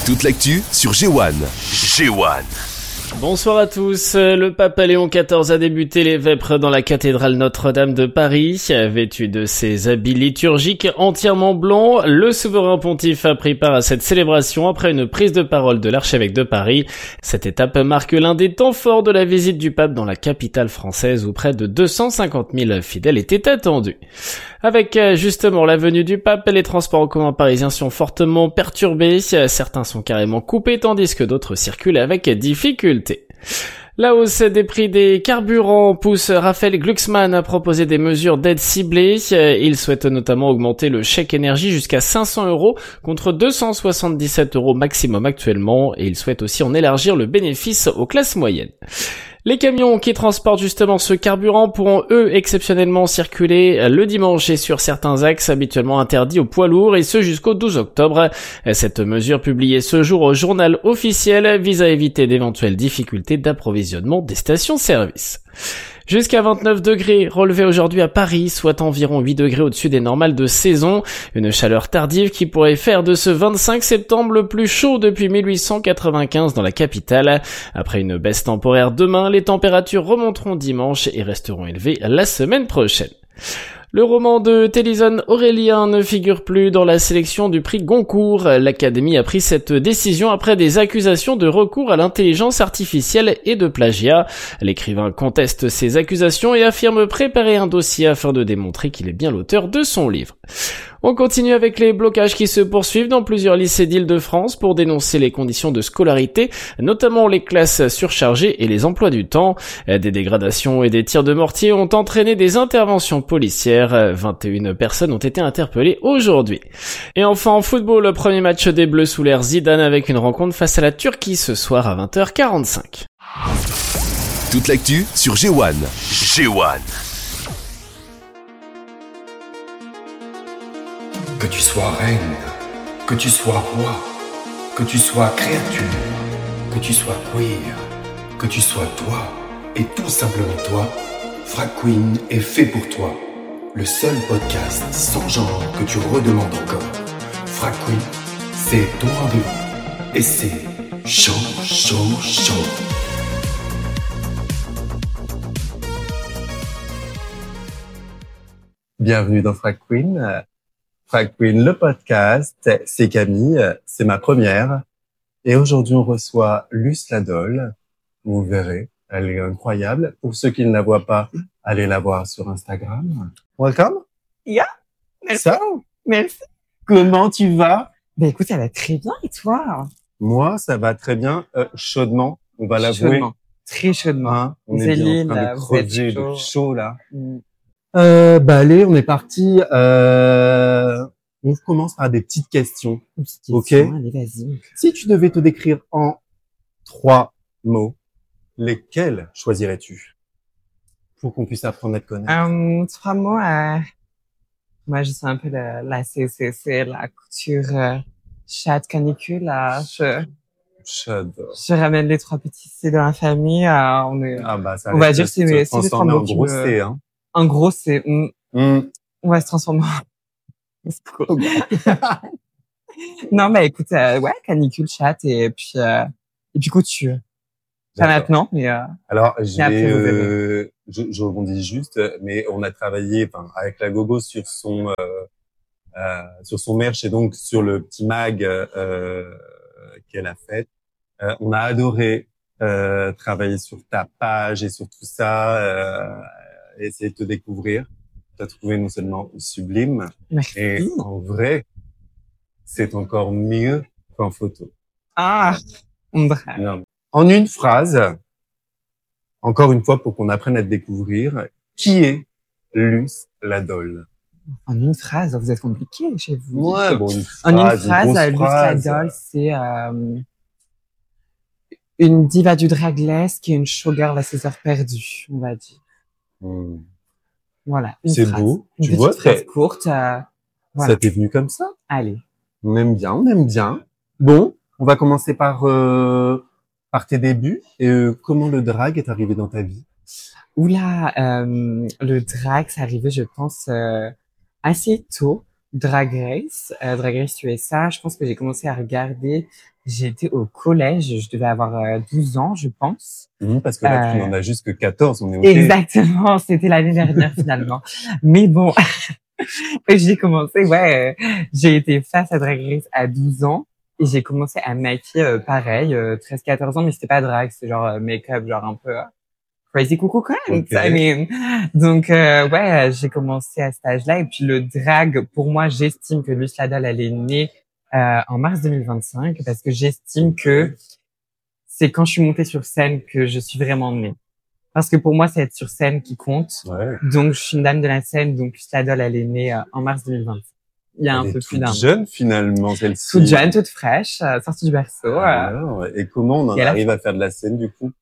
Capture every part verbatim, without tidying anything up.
Toute l'actu sur G un. G un. Bonsoir à tous. Le pape Léon quatorze a débuté les vêpres dans la cathédrale Notre-Dame de Paris. Vêtu de ses habits liturgiques entièrement blancs, le souverain pontife a pris part à cette célébration après une prise de parole de l'archevêque de Paris. Cette étape marque l'un des temps forts de la visite du pape dans la capitale française où près de deux cent cinquante mille fidèles étaient attendus. Avec justement la venue du pape, les transports en commun parisiens sont fortement perturbés. Certains sont carrément coupés tandis que d'autres circulent avec difficulté. La hausse des prix des carburants pousse Raphaël Glucksmann à proposer des mesures d'aide ciblées. Il souhaite notamment augmenter le chèque énergie jusqu'à cinq cents euros contre deux cent soixante-dix-sept euros maximum actuellement et il souhaite aussi en élargir le bénéfice aux classes moyennes. Les camions qui transportent justement ce carburant pourront eux exceptionnellement circuler le dimanche et sur certains axes habituellement interdits aux poids lourds et ce jusqu'au douze octobre. Cette mesure publiée ce jour au journal officiel vise à éviter d'éventuelles difficultés d'approvisionnement des stations-service. Jusqu'à vingt-neuf degrés relevés aujourd'hui à Paris, soit environ huit degrés au-dessus des normales de saison. Une chaleur tardive qui pourrait faire de ce vingt-cinq septembre le plus chaud depuis mille huit cent quatre-vingt-quinze dans la capitale. Après une baisse temporaire demain, les températures remonteront dimanche et resteront élevées la semaine prochaine. Le roman de Tennyson Aurélien ne figure plus dans la sélection du prix Goncourt. L'Académie a pris cette décision après des accusations de recours à l'intelligence artificielle et de plagiat. L'écrivain conteste ces accusations et affirme préparer un dossier afin de démontrer qu'il est bien l'auteur de son livre. On continue avec les blocages qui se poursuivent dans plusieurs lycées d'Île-de-France pour dénoncer les conditions de scolarité, notamment les classes surchargées et les emplois du temps. Des dégradations et des tirs de mortier ont entraîné des interventions policières. vingt et une personnes ont été interpellées aujourd'hui. Et enfin en football, le premier match des Bleus sous l'ère Zidane avec une rencontre face à la Turquie ce soir à vingt heures quarante-cinq. Toute l'actu sur G un. G un. Que tu sois reine, que tu sois roi, que tu sois créature, que tu sois queer, que tu sois toi, et tout simplement toi, Frag Queen est fait pour toi. Le seul podcast sans genre que tu redemandes encore. Frag Queen, c'est ton rendez-vous. Et c'est chaud, chaud, chaud. Bienvenue dans Frag Queen. Frag Queen, le podcast, c'est Camille, c'est ma première. Et aujourd'hui, on reçoit Luce Ladol. Vous verrez, elle est incroyable. Pour ceux qui ne la voient pas, allez la voir sur Instagram. Welcome. Yeah. Merci. Ça, Merci. comment tu vas? Ben écoute, ça va très bien et toi? Moi, ça va très bien, euh, chaudement, on va l'avouer. Chaudement. Très chaudement. Hein, on est Zéline, bien en train là, de vous êtes crever de chaud. chaud, là. Mm. Euh, bah allez, on est parti. Euh, on commence par des petites questions. Une petite Ok. question, allez, vas-y. Si tu devais te décrire en trois mots, lesquels choisirais-tu pour qu'on puisse apprendre à te connaître? Euh, trois mots, euh, moi je suis un peu la, la C C C, la couture euh, chatte canicule. Là. Je, J'adore. je ramène les trois petits C de la famille. Euh, on est, Ah bah ça on va reste- dire c'est se c'est les trois transformer mots en qui gros me- C, hein. En gros, c'est mm, Mm. on va se transformer. en- Non, mais écoute, euh, ouais, canicule, chatte et puis euh, et puis couture. Pas D'accord. maintenant, mais euh, Alors, j'ai, après, vous euh, je, je rebondis juste, mais on a travaillé, enfin, avec la Gogo sur son, euh, euh, sur son merch et donc sur le petit mag euh, qu'elle a fait. Euh, on a adoré euh, travailler sur ta page et sur tout ça, euh, essayer de te découvrir. Tu as trouvé non seulement sublime, merci. et en vrai, c'est encore mieux qu'en photo. Ah, on dirait. Non. En une phrase, encore une fois pour qu'on apprenne à te découvrir, qui est Luce Ladol? En une phrase, vous êtes compliqué chez vous. Ouais, bon, une En une phrase, phrase, grosse euh, Luce phrase. Ladol, c'est euh, une diva du dragless qui est une showgirl à ses heures perdues, on va dire. Hmm. Voilà, une C'est phrase. beau. Une Tu petite vois, phrase très- courte. euh, voilà. Ça t'est venu comme ça? Allez. On aime bien, on aime bien. Bon, on va commencer par euh, par tes débuts. Et euh, comment le drag est arrivé dans ta vie? Oula, euh, le drag, c'est arrivé, je pense, euh, assez tôt. Drag Race, euh, Drag Race U S A. Je pense que j'ai commencé à regarder. J'étais au collège, je devais avoir euh, douze ans, je pense. Mmh, parce que là, Euh, tu n'en as juste que quatorze, on est OK. Exactement, c'était l'année dernière finalement. Mais bon, j'ai commencé, ouais, euh, j'ai été face à Drag Race à douze ans et j'ai commencé à me maquiller euh, pareil, euh, treize quatorze ans, mais c'était pas drag, c'était genre euh, make-up, genre un peu euh, crazy coucou quand même. OK. I mean. Donc euh, ouais, j'ai commencé à cet âge-là et puis le drag, pour moi, j'estime que Luce Ladal, elle est née euh, en mars deux mille vingt-cinq parce que j'estime que c'est quand je suis montée sur scène que je suis vraiment née. Parce que pour moi, c'est être sur scène qui compte. Ouais. Donc, je suis une dame de la scène. Donc, Luce Ladal, elle est née euh, en mars deux mille vingt. Il y a Elle un est peu plus d'un toute an. jeune, finalement, celle-ci. Toute jeune, toute fraîche, euh, sortie du berceau. Euh, Alors, et comment on en Et elle a- arrive à faire de la scène, du coup?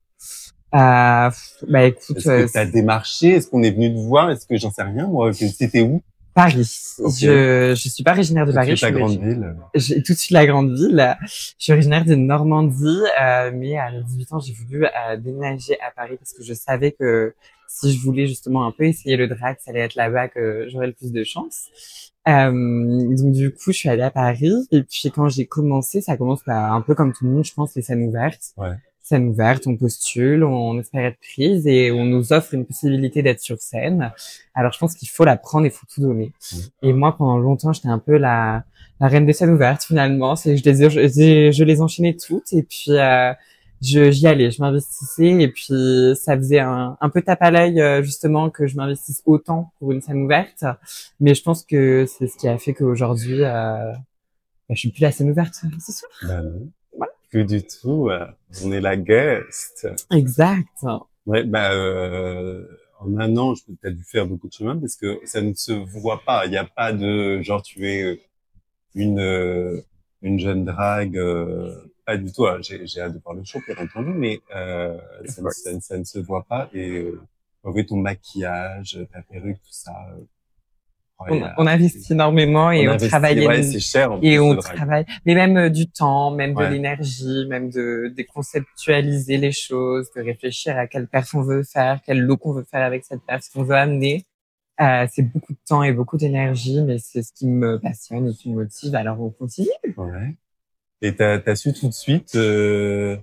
euh, pff, bah écoute, Est-ce euh, que t'as démarché? Est-ce qu'on est venu te voir? Est-ce que j'en sais rien, moi? que C'était où? Paris. Ok. Je je suis pas originaire de Tout de Paris. suite, Je la suis grande ville. J'ai tout de suite la grande ville. Je suis originaire de Normandie, euh, mais à dix-huit ans, j'ai voulu euh, déménager à Paris parce que je savais que si je voulais justement un peu essayer le drag, ça allait être là-bas que j'aurais le plus de chance. Euh, donc du coup, je suis allée à Paris et puis quand j'ai commencé, ça commence bah, un peu comme tout le monde, je pense, les scènes ouvertes. Ouais. Scène ouverte, on postule, on espère être prise et on nous offre une possibilité d'être sur scène. Alors je pense qu'il faut la prendre, il faut tout donner. Mmh. Et moi, pendant longtemps, j'étais un peu la la reine des scènes ouvertes finalement. C'est je les je, je les enchaînais toutes et puis euh, je j'y allais, je m'investissais et puis ça faisait un un peu tape à l'œil euh, justement que je m'investisse autant pour une scène ouverte. Mais je pense que c'est ce qui a fait qu'aujourd'hui, euh, bah, je suis plus la scène ouverte ce soir. Bah non. Voilà. Plus du tout. euh, On est la guest. Exact. Ouais, bah, euh, en un an, je t'as dû faire beaucoup de chemin parce que ça ne se voit pas. Il n'y a pas de genre tu es une euh, une jeune drague, euh, pas du tout. Alors, J'ai j'ai hâte de voir le show, bien entendu, mais euh, ça, ne- ça, ne- ça ne se voit pas. Et euh, en fait, ton maquillage, ta perruque, tout ça. euh, On, ouais, on investit énormément et on, investit- travaille Ouais, éno- c'est cher. En et plus, on le drag. travaille, mais même euh, du temps, même Ouais. de l'énergie, même de, de conceptualiser les choses, de réfléchir à quelle perf on veut faire, quel look on veut faire avec cette perf, ce qu'on veut amener. Euh, c'est beaucoup de temps et beaucoup d'énergie, mais c'est ce qui me passionne et qui me motive. Alors on continue. Ouais. Et t'as t'as su tout de suite euh,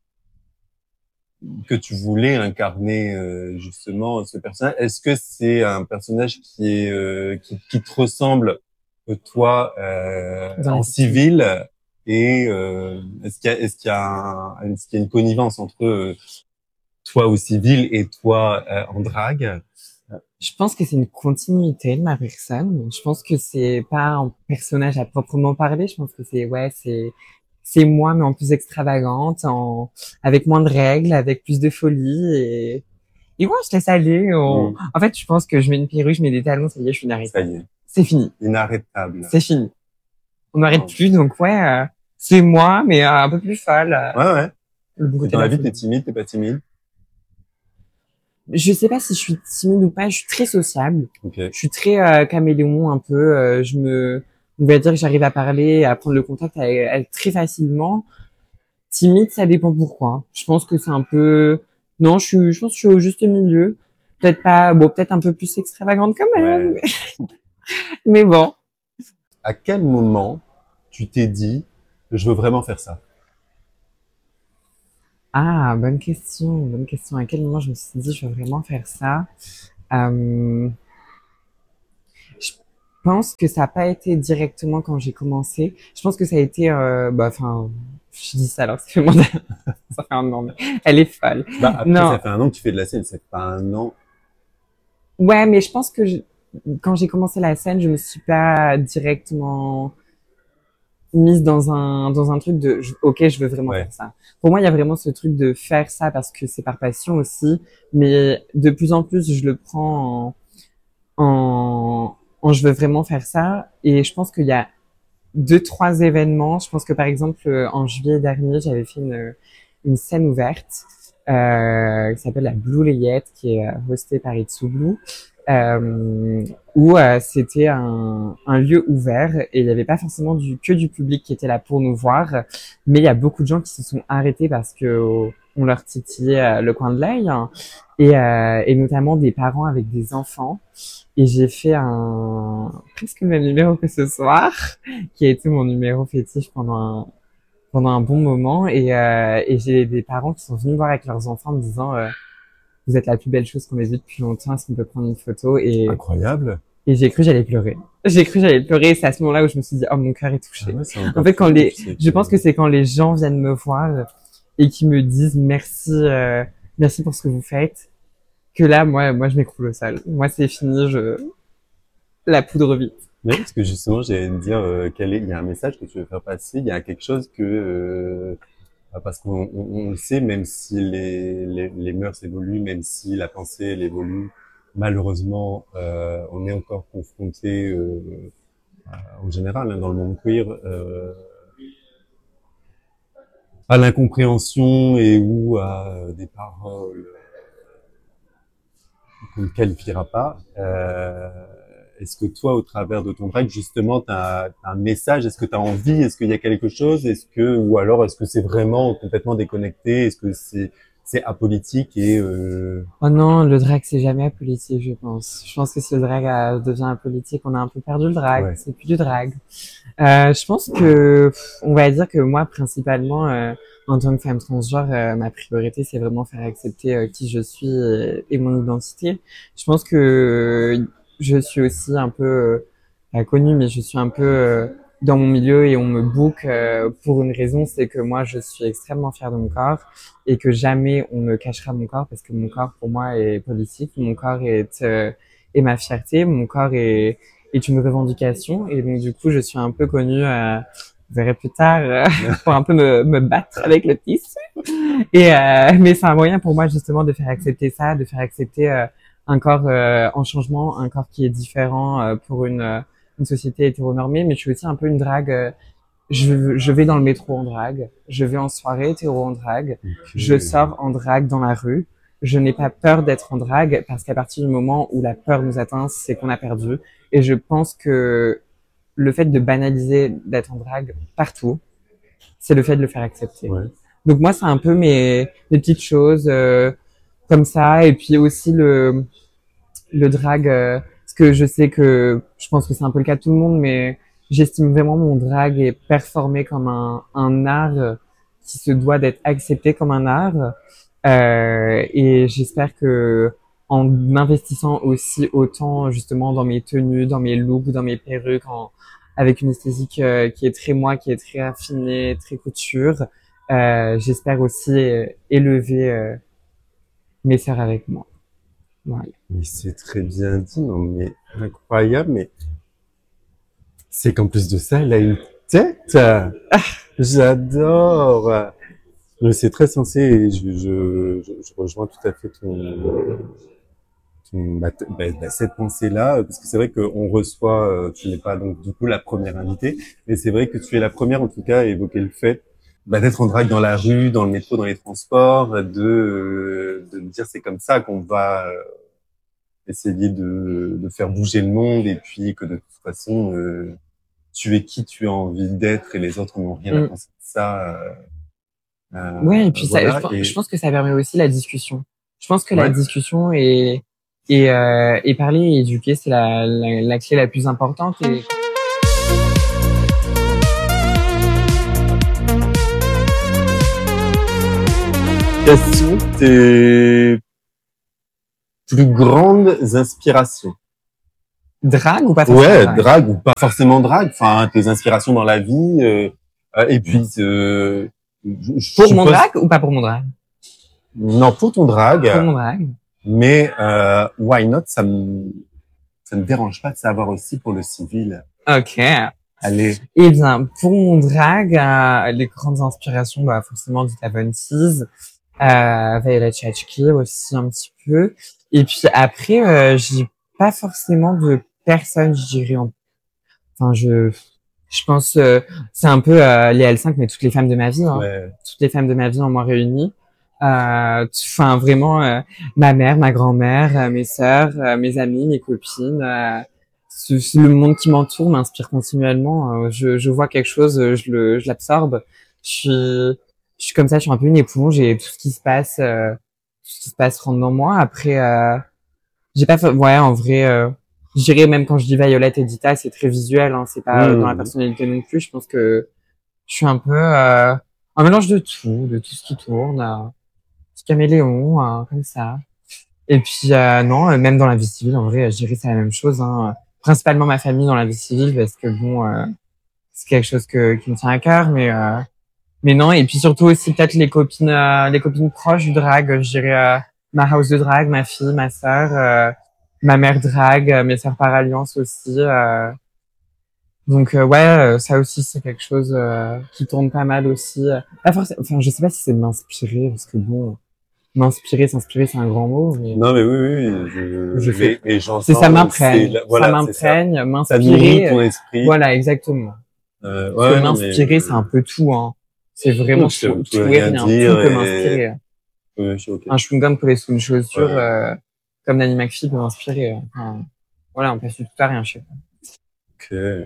que tu voulais incarner euh, justement ce personnage. Est-ce que c'est un personnage qui est euh, qui, qui te ressemble euh, toi euh, Dans en la civil et euh, est-ce qu'il y a est-ce qu'il y a un, est-ce qu'il y a une connivence entre euh, toi au civil et toi euh, en drague? Je pense que c'est une continuité de ma personne. Je pense que c'est pas un personnage à proprement parler. Je pense que c'est, ouais, c'est, c'est moi, mais en plus extravagante, en, avec moins de règles, avec plus de folie et, et ouais, je laisse aller. On- Mm. En fait, je pense que je mets une perruque, je mets des talons, ça y est, je suis Ça inarrêtable. y est, C'est fini. inarrêtable. C'est fini. On n'arrête Oh. plus, donc ouais, euh, c'est moi, mais euh, un peu plus folle. euh, Ouais ouais. le bon Et côté dans de la la vie, folie. t'es timide, t'es pas timide? Je sais pas si je suis timide ou pas, je suis très sociable. Ok. Je suis très euh, caméléon un peu. euh, je me, on va dire que j'arrive à parler, à prendre le contact avec elle très facilement. Timide, ça dépend pourquoi. Je pense que c'est un peu. Non, je suis, je pense que je suis au juste milieu. Peut-être pas, bon, peut-être un peu plus extravagante quand même. Ouais. Mais bon. À quel moment tu t'es dit je veux vraiment faire ça? Ah, bonne question, bonne question. À quel moment je me suis dit je veux vraiment faire ça? Euh, je pense que ça n'a pas été directement quand j'ai commencé. Je pense que ça a été, euh, bah, enfin, je dis ça alors que ça fait moins d'un- ça fait un an, mais elle est folle. Bah après Non. ça fait un an que tu fais de la scène, ça fait pas un an. Ouais, mais je pense que je- quand j'ai commencé la scène, je me suis pas directement mise dans un dans un truc de je- ok, je veux vraiment Ouais. faire ça. Pour moi, il y a vraiment ce truc de faire ça parce que c'est par passion aussi, mais de plus en plus je le prends en en, en je veux vraiment faire ça et je pense qu'il y a deux trois événements. Je pense que par exemple euh, en juillet dernier, j'avais fait une une scène ouverte euh, qui s'appelle la Blue Layette, qui est euh, hostée par It's Blue, euh, où euh, c'était un, un lieu ouvert et il n'y avait pas forcément du, que du public qui était là pour nous voir, mais il y a beaucoup de gens qui se sont arrêtés parce que au, on leur titillait euh, le coin de l'œil, hein, et, euh, et notamment des parents avec des enfants. Et j'ai fait un presque le même numéro que ce soir, qui a été mon numéro fétiche pendant un, pendant un bon moment. Et, euh, et j'ai des parents qui sont venus voir avec leurs enfants en me disant euh, vous êtes la plus belle chose qu'on ait vue depuis longtemps, est-ce qu'on peut prendre une photo? Et, Incroyable. et j'ai cru que j'allais pleurer. J'ai cru que j'allais pleurer, et c'est à ce moment-là où je me suis dit oh, mon cœur est touché. Ah ouais, c'est En fait, quand fou, les, c'est je pense que c'est quand les gens viennent me voir et qui me disent merci, euh, merci pour ce que vous faites, que là, moi, moi, je m'écroule au sol. Moi, c'est fini, je, la poudre vite. Mais parce que justement, j'allais te dire, euh, quel est, il y a un message que tu veux faire passer, il y a quelque chose que, euh, bah, parce qu'on on, on le sait, même si les, les, les mœurs évoluent, même si la pensée elle évolue, malheureusement, euh, on est encore confronté, euh, en général, hein, dans le monde queer, euh, à l'incompréhension et ou à euh, des paroles qu'on ne qualifiera pas. Euh, est-ce que toi, au travers de ton drag, justement, tu as un message? Est-ce que tu as envie? Est-ce qu'il y a quelque chose? Est-ce que, ou alors, est-ce que c'est vraiment complètement déconnecté? Est-ce que c'est c'est apolitique et euh... Oh non, le drag, c'est jamais apolitique, je pense. Je pense que si le drag euh, devient apolitique, on a un peu perdu le drag. Ouais. C'est plus du drag. Euh, je pense que, on va dire que moi, principalement, euh, en tant que femme transgenre, euh, ma priorité, c'est vraiment faire accepter euh, qui je suis et, et mon identité. Je pense que je suis aussi un peu, euh, pas connue, mais je suis un peu euh, dans mon milieu et on me book euh, pour une raison, c'est que moi, je suis extrêmement fière de mon corps et que jamais on me cachera mon corps parce que mon corps, pour moi, est politique. Mon corps est, euh, est ma fierté. Mon corps est est une revendication et donc du coup je suis un peu connue euh, vous verrez plus tard euh, pour un peu me, me battre avec le tissu et euh, mais c'est un moyen pour moi justement de faire accepter ça, de faire accepter euh, un corps euh, en changement, un corps qui est différent euh, pour une euh, une société hétéronormée. Mais je suis aussi un peu une drague, euh, je je vais dans le métro en drague, je vais en soirée hétéro en drague, okay. Je sors en drague dans la rue. Je n'ai pas peur d'être en drague parce qu'à partir du moment où la peur nous atteint, c'est qu'on a perdu. Et je pense que le fait de banaliser d'être en drague partout, c'est le fait de le faire accepter. Ouais. Donc moi, c'est un peu mes, mes petites choses euh, comme ça. Et puis aussi le, le drag, euh, parce que je sais que, je pense que c'est un peu le cas de tout le monde, mais j'estime vraiment mon drag est performé comme un, un art qui se doit d'être accepté comme un art. Euh, et j'espère que en investissant aussi autant justement dans mes tenues, dans mes looks, dans mes perruques, en, avec une esthétique euh, qui est très moi, qui est très raffinée, très couture, euh, j'espère aussi euh, élever euh, mes sœurs avec moi. Voilà. Mais c'est très bien dit, non mais incroyable, mais c'est qu'en plus de ça, elle a une tête. Ah, j'adore. C'est très sensé et je, je, je, je rejoins tout à fait ton, ton bah, bah, bah, cette pensée-là, parce que c'est vrai qu'on reçoit, euh, tu n'es pas donc du coup la première invitée, mais c'est vrai que tu es la première en tout cas à évoquer le fait bah, d'être en drague dans la rue, dans le métro, dans les transports, de, euh, de dire c'est comme ça qu'on va euh, essayer de, de faire bouger le monde et puis que de toute façon euh, tu es qui tu as envie d'être et les autres n'ont rien Mm. à penser de ça. Euh, Euh, ouais, et puis voilà, ça, je, et... je pense que ça permet aussi la discussion. Je pense que ouais. la discussion et et, euh, et parler et éduquer, c'est la, la, la clé la plus importante. Et quelles sont tes plus grandes inspirations? Drague ou pas forcément Ouais, drague, drague ou pas forcément drague. Enfin, tes inspirations dans la vie. Euh, euh, et puis, euh, je, je pour suppose... mon drague ou pas pour mon drague? Non, pour ton drague. Pour mon drague. Mais euh, why not? Ça me ça me dérange pas de savoir aussi pour le civil. Ok. Allez. Eh bien, pour mon drague, euh, les grandes inspirations, bah forcément du Taventees, euh, Violet Chachki aussi un petit peu. Et puis après, euh, j'ai pas forcément de personne, je dirais. En... Enfin, je, je pense, euh, c'est un peu euh, les L cinq, mais toutes les femmes de ma vie, hein. Ouais. Toutes les femmes de ma vie en moi réunies. Enfin, euh, vraiment, euh, ma mère, ma grand-mère, euh, mes sœurs, euh, mes amis, mes copines. Euh, ce, ce, le monde qui m'entoure m'inspire continuellement. Euh, je, je vois quelque chose, je le, je l'absorbe. Je suis, je suis comme ça, je suis un peu une éponge et tout ce qui se passe, euh, tout ce qui se passe rentre dans moi. Après, euh, j'ai pas fait, ouais, en vrai, euh, je dirais même quand je dis Violette et Dita, c'est très visuel, hein, c'est pas euh, dans la Mmh. personnalité non plus. Je pense que je suis un peu euh, un mélange de tout, de tout ce qui tourne, euh, petit caméléon, euh, comme ça. Et puis euh, non, euh, même dans la vie civile, en vrai, je dirais que c'est la même chose. Hein. Principalement ma famille dans la vie civile, parce que bon, euh, c'est quelque chose que qui me tient à cœur, mais euh, mais non. Et puis surtout aussi peut-être les copines, euh, les copines proches du drag. Je dirais euh, ma house de drag, ma fille, ma sœur, euh, ma mère drag, euh, mes sœurs par alliance aussi. Euh, donc euh, ouais, euh, ça aussi c'est quelque chose euh, qui tourne pas mal aussi. Pas forcément, enfin je sais pas si c'est de m'inspirer parce que bon, m'inspirer, s'inspirer c'est un grand mot, mais Non, mais oui, oui, oui, je, Je fais- mais, mais j'entends, c'est ça c'est m'imprègne, la- voilà, ça c'est ça. m'imprègne, Ça m'inspirer. nourrit ton esprit. Voilà, exactement. Euh, Parce ouais, que non, mais, m'inspirer, c'est un peu tout, hein. C'est vraiment Non, ça tout, veut tout et rien rien. dire Tout peut et- m'inspirer. Ouais, je suis ok. Un chewing-gum collé sous une chaussure, Ouais. euh, comme Nanny McPhee peut m'inspirer. Enfin, voilà, on passe du tout à rien, je sais pas. Ok.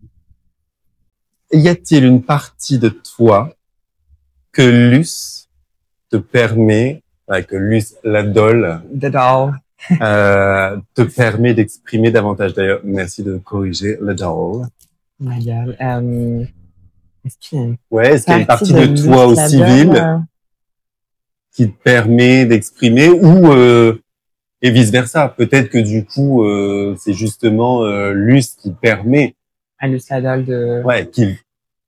Y a-t-il une partie de toi que Luce te permet, ouais, que Luce l'adole, The doll. euh, te permet d'exprimer davantage? D'ailleurs, merci de corriger le doll. Oh my God. Euh, est-ce qu'il y a une Ouais, est-ce qu'il y a une partie de Luce toi au Ladol, civil euh, qui te permet d'exprimer ou euh, et vice versa? Peut-être que du coup, euh, c'est justement euh, Luce qui permet, à Luce Ladol de... ouais, qui,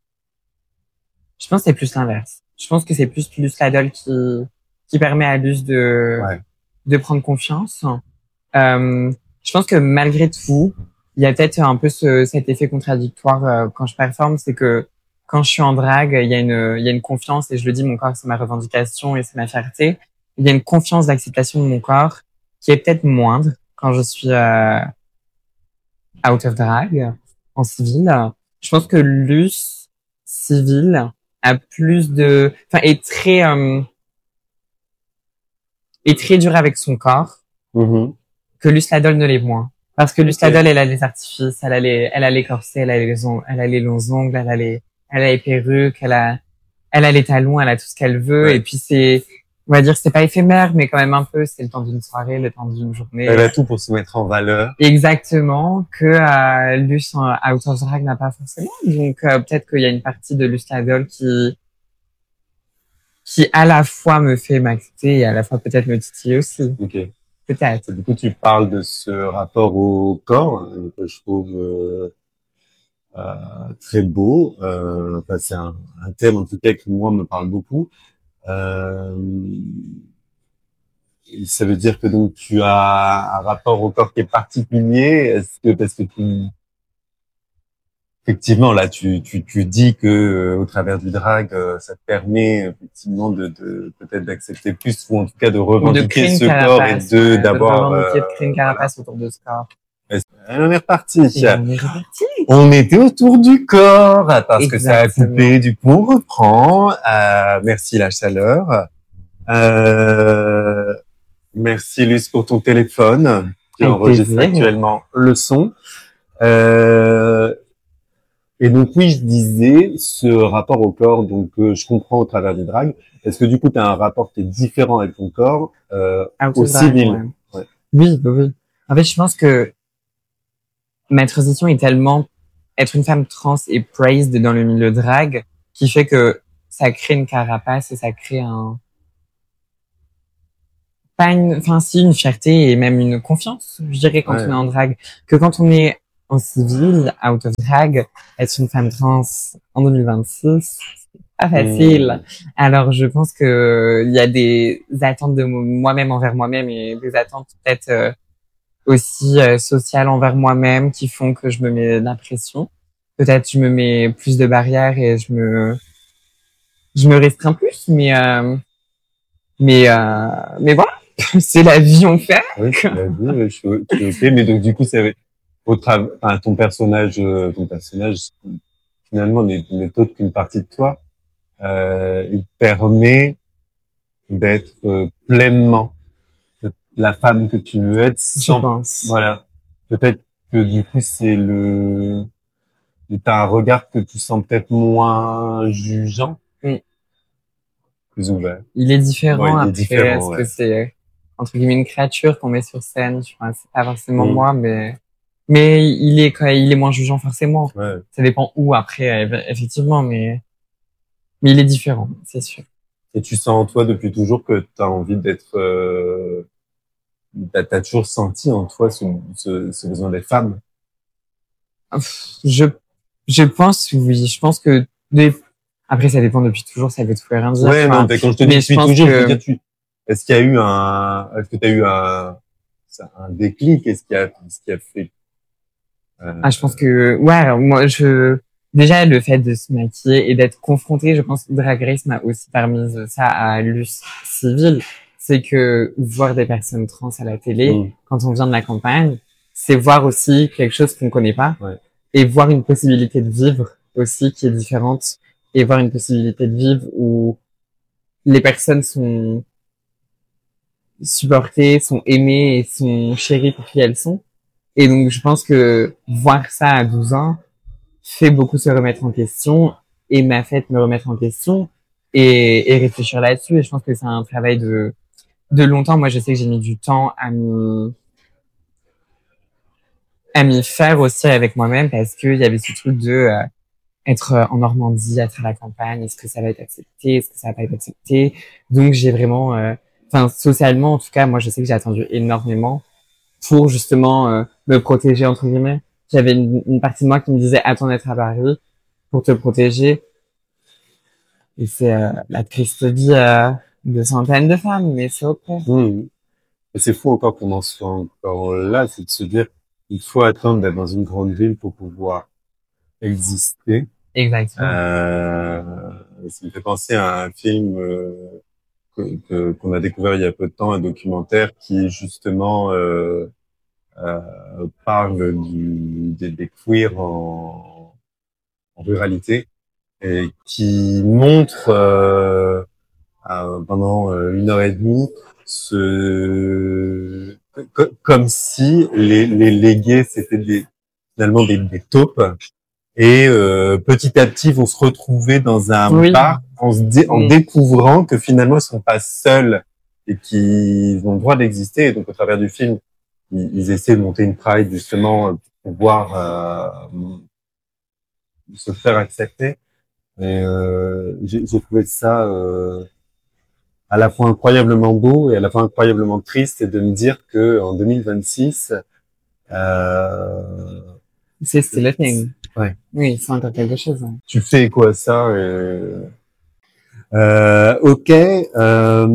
Je pense que c'est plus l'inverse. Je pense que c'est plus Luce Ladol qui, qui permet à Luce de, ouais, de prendre confiance. Euh, je pense que malgré tout, il y a peut-être un peu ce, cet effet contradictoire euh, quand je performe, c'est que quand je suis en drague, il y a une, il y a une confiance, et je le dis, mon corps, c'est ma revendication et c'est ma fierté. Il y a une confiance d'acceptation de mon corps qui est peut-être moindre quand je suis euh, out of drag, en civil. Je pense que Luce, civil, a plus de, enfin, est très, euh, est très dur avec son corps, Mhm. que Luce Ladol ne l'est moins. Parce que Luce Ok. Ladol, elle a les artifices, elle a les, elle a les corsets, elle a les ongles, elle a les longs ongles, elle a les, elle a les perruques, elle a, elle a les talons, elle a tout ce qu'elle veut. Ouais. Et puis c'est, on va dire, c'est pas éphémère, mais quand même un peu, c'est le temps d'une soirée, le temps d'une journée. Elle a tout pour se mettre en valeur. Exactement, que euh, Luce en Out of Drag n'a pas forcément. Donc euh, peut-être qu'il y a une partie de Luce Ladol qui, qui à la fois me fait m'accepter et à la fois peut-être me titiller aussi. Ok. Peut-être. Du coup, tu parles de ce rapport au corps euh, que je trouve euh, euh, très beau. Euh, enfin, c'est un, un thème en tout cas qui moi me parle beaucoup. Euh, ça veut dire que donc tu as un rapport au corps qui est particulier. Est-ce que parce que tu effectivement là tu tu tu dis que euh, au travers du drag euh, ça te permet effectivement de, de peut-être d'accepter plus ou en tout cas de Ou de revendiquer créer une ce corps et carapace. de ouais, d'avoir de revendiquer, euh, de créer une carapace autour de ce corps. on est reparti. Et on est reparti. On était autour du corps parce que ça a Exactement. coupé. Du coup, on reprend. Euh, merci la chaleur. Euh, merci Luce pour ton téléphone qui Avec enregistre plaisir. actuellement le son. Euh, et donc oui, je disais ce rapport au corps. Donc euh, je comprends au travers du drag. Est-ce que du coup, tu as un rapport qui est différent avec ton corps euh, Out au of drag, civil? ouais. Ouais. Oui, oui, oui. En fait, je pense que ma transition est tellement être une femme trans et praised dans le milieu drag qui fait que ça crée une carapace et ça crée un pas une enfin si une fierté et même une confiance, je dirais, quand Ouais. on est en drag, que quand on est en civil, out of drag, être une femme trans en deux mille vingt-six, c'est pas facile. Mmh. Alors je pense que il y a des attentes de moi-même envers moi-même et des attentes peut-être euh, aussi euh, sociales envers moi-même qui font que je me mets de la pression. Peut-être je me mets plus de barrières et je me je me restreins plus, mais euh, mais euh, mais voilà, c'est la vie, on fait. Oui, tu l'as dit, je suis, je suis ok. Mais donc, du coup, c'est au travers, enfin, ton personnage, euh, ton personnage, finalement, n'est, n'est autre qu'une partie de toi. Euh, il te permet d'être euh, pleinement la femme que tu veux être Je sans, pense. voilà. Peut-être que du coup, c'est le, t'as un regard que tu sens peut-être moins jugeant. Oui. plus ouvert. Il est différent Ouais, il est après. différent, Est-ce ouais. que c'est entre guillemets une créature qu'on met sur scène? Tu vois, c'est pas forcément Mm. moi, mais mais il est quand il est moins jugeant forcément. Ouais. Ça dépend où après, euh, effectivement, mais mais il est différent, c'est sûr. Et tu sens en toi depuis toujours que tu as envie d'être... Euh... T'as, t'as toujours senti en toi ce, ce, ce besoin d'être femme. Pff, Je je pense oui, je pense que des... après ça dépend depuis toujours, ça veut tout et rien dire. Ouais, Enfin, non, mais quand je te dis mais je depuis pense toujours, que- je veux dire, tu... est-ce qu'il y a eu un... Est-ce que tu as eu un... ça, un déclic? Est-ce qu'il y a, ce qui a fait... Euh... Ah, je pense que, ouais, alors moi, je, déjà, le fait de se maquiller et d'être confronté, je pense que Drag Race m'a aussi permis ça à l'us civil. C'est que voir des personnes trans à la télé, Mm. quand on vient de la campagne, c'est voir aussi quelque chose qu'on connaît pas. Ouais. Et voir une possibilité de vivre aussi qui est différente. Et voir une possibilité de vivre où les personnes sont supportées, sont aimées et sont chéries pour qui elles sont. Et donc, je pense que voir ça à douze ans fait beaucoup se remettre en question et m'a fait me remettre en question et, et réfléchir là-dessus. Et je pense que c'est un travail de, de longtemps. Moi, je sais que j'ai mis du temps à m'y, à m'y faire aussi avec moi-même parce qu'il y avait ce truc de euh, être en Normandie, être à la campagne. Est-ce que ça va être accepté? Est-ce que ça va pas être accepté? Donc, j'ai vraiment, euh, enfin, socialement, en tout cas, moi, je sais que j'ai attendu énormément pour justement euh, me protéger entre guillemets. J'avais une, une partie de moi qui me disait attends d'être à Paris pour te protéger. Et c'est euh, la triste vie euh, de centaines de femmes, mais c'est ok. Mmh. Et c'est fou encore qu'on en soit encore là, c'est de se dire il faut attendre d'être dans une grande ville pour pouvoir exister. Exactement. Euh, ça me fait penser à un film euh, que, que- qu'on a découvert il y a peu de temps, un documentaire qui justement euh, euh, parle du, des, des queers en, en ruralité et qui montre euh, euh, pendant euh, une heure et demie ce co- comme si les, les légués c'était des finalement des, des taupes et euh, petit à petit vont se retrouver dans un Oui. bar en se dé- en Mm. découvrant que finalement ils sont pas seuls et qu'ils ont le droit d'exister. Et donc au travers du film ils, ils essaient de monter une pride justement pour pouvoir euh, se faire accepter. Et euh, j'ai j'ai trouvé ça euh, à la fois incroyablement beau et à la fois incroyablement triste, et de me dire que en deux mille vingt-six, euh, C'est still a thing. Ouais. Oui, c'est encore quelque chose. Hein. tu fais quoi ça et... euh, Ok. Euh,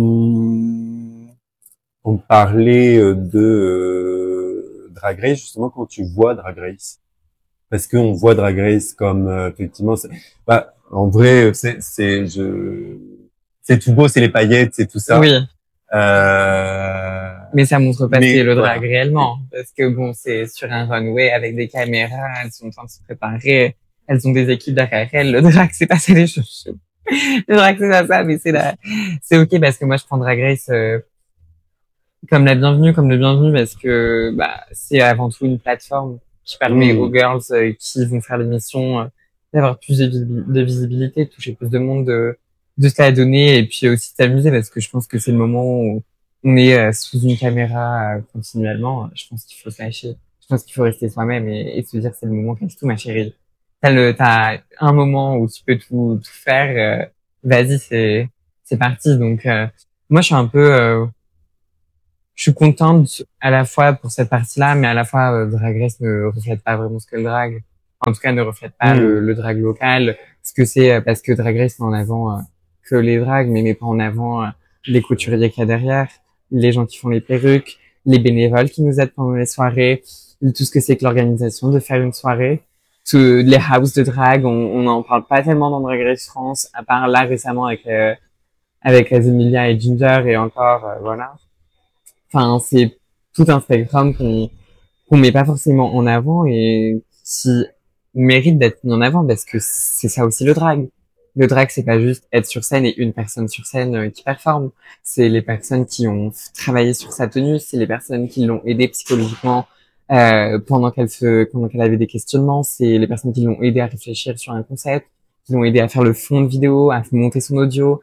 on parlait de euh, Drag Race, justement, quand tu vois Drag Race. Parce qu'on voit Drag Race comme euh, effectivement, c'est, bah, en vrai, c'est, c'est, je, c'est tout beau, c'est les paillettes, c'est tout ça. Oui, Euh, mais ça montre pas Mais, c'est le drag voilà. réellement. Parce que bon, c'est sur un runway avec des caméras, elles sont en train de se préparer, elles ont des équipes derrière elles. Le drag, c'est pas ça les choses. Le drag, c'est pas ça, mais c'est la, c'est ok parce que moi, je prends Drag Race euh, comme la bienvenue, comme le bienvenu, parce que bah c'est avant tout une plateforme qui permet Mmh. aux girls euh, qui vont faire l'émission euh, d'avoir plus de, visi- de visibilité, de toucher plus de monde, de, de se la donner et puis aussi de s'amuser, parce que je pense que c'est le moment où on est euh, sous une caméra euh, continuellement. Je pense qu'il faut se lâcher. Je pense qu'il faut rester soi-même et, et se dire c'est le moment, casse tout ma chérie. T'as le, t'as un moment où tu peux tout, tout faire. euh, vas-y, c'est, c'est parti. Donc euh, moi, je suis un peu euh, je suis contente à la fois pour cette partie-là, mais à la fois euh, Drag Race ne reflète pas vraiment ce que le drag. En tout cas, ne reflète pas Mmh. le, le drag local. Ce que c'est euh, parce que Drag Race met en avant euh, que les drags, mais met pas en avant euh, les couturiers qu'il y a derrière, les gens qui font les perruques, les bénévoles qui nous aident pendant les soirées, tout ce que c'est que l'organisation de faire une soirée, tout, les house de drag. On n'en parle pas tellement dans Drag Race France, à part là récemment avec euh, avec les Emilia et Ginger et encore euh, voilà. Enfin, c'est tout un spectrum qu'on qu'on met pas forcément en avant et qui mérite d'être mis en avant parce que c'est ça aussi le drag. Le drag, c'est pas juste être sur scène et une personne sur scène euh, qui performe. C'est les personnes qui ont travaillé sur sa tenue, c'est les personnes qui l'ont aidé psychologiquement euh, pendant qu'elle se, pendant qu'elle avait des questionnements, c'est les personnes qui l'ont aidé à réfléchir sur un concept, qui l'ont aidé à faire le fond de vidéo, à monter son audio,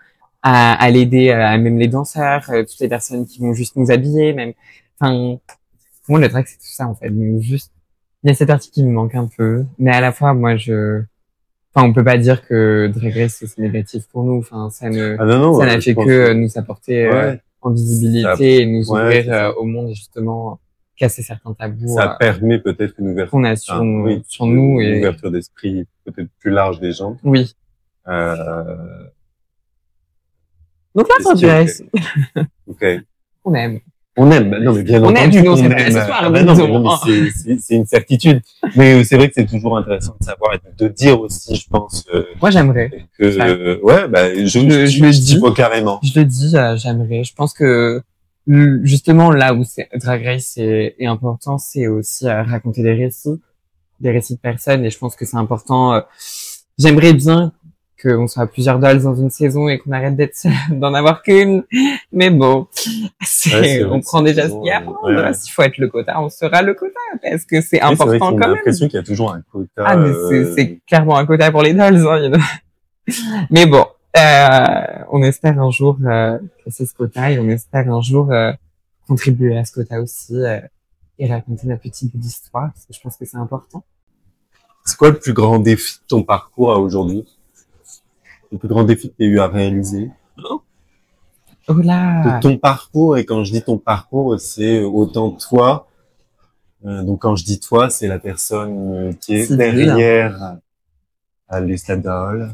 à, à l'aider, à même les danseurs, euh, toutes les personnes qui vont juste nous habiller, même. Enfin, pour moi, le drag, c'est tout ça, en fait. Donc, juste, il y a cette partie qui me manque un peu, mais à la fois, moi, je, enfin, on peut pas dire que Drag Race, c'est négatif pour nous. Enfin, ça ne, Ah non, non, ça n'a ouais, fait je pense que que- euh, nous apporter euh, Ouais. en visibilité Ça- et nous ouais, ouvrir c'est ça. euh, au monde, et justement, casser certains tabous Ça euh, permet peut-être une ouverture, qu'on a sur, enfin, oui, sur nous. une Et ouverture d'esprit peut-être plus large des gens. oui. Euh, Donc là, c'est Drag ce qui est- Race, ok. on aime. On aime, bah non mais bien On entendu aime, sinon qu'on c'est pas aime. ce soir, Ah bah non, mais, disons. non, mais c'est, c'est, c'est une certitude. Mais euh, c'est vrai que c'est toujours intéressant de savoir et de, de dire aussi, je pense, euh, Moi, j'aimerais. que Ça. euh, ouais, bah je, Je- je, je le je dis. dis pas carrément. Je le dis, euh, j'aimerais. Je pense que l- justement là où c'est Drag Race est, est important, c'est aussi euh, raconter des récits, des récits de personnes. Et je pense que c'est important. euh, J'aimerais bien qu'on soit plusieurs dolls dans une saison et qu'on arrête d'être d'en avoir qu'une. Mais bon, c'est, Ouais, c'est vrai on que prend c'est déjà ce toujours, qu'il y a à euh, prendre. ouais, ouais. S'il faut être le quota, on sera le quota parce que c'est Oui, c'est vrai important qu'on quand a même. l'impression qu'il y a toujours un quota. Ah, mais c'est, euh, c'est clairement un quota pour les dolls. Hein, you know. Mais bon, euh, on espère un jour euh, casser ce quota et on espère un jour euh, contribuer à ce quota aussi euh, et raconter notre petite bout d'histoire parce que je pense que c'est important. C'est quoi le plus grand défi de ton parcours à aujourd'hui? Le plus grand défi que tu as eu à réaliser? Oh là, De ton parcours, et quand je dis ton parcours, c'est autant toi. Euh, donc quand je dis toi, c'est la personne euh, qui est Civile. derrière à l'Estadol.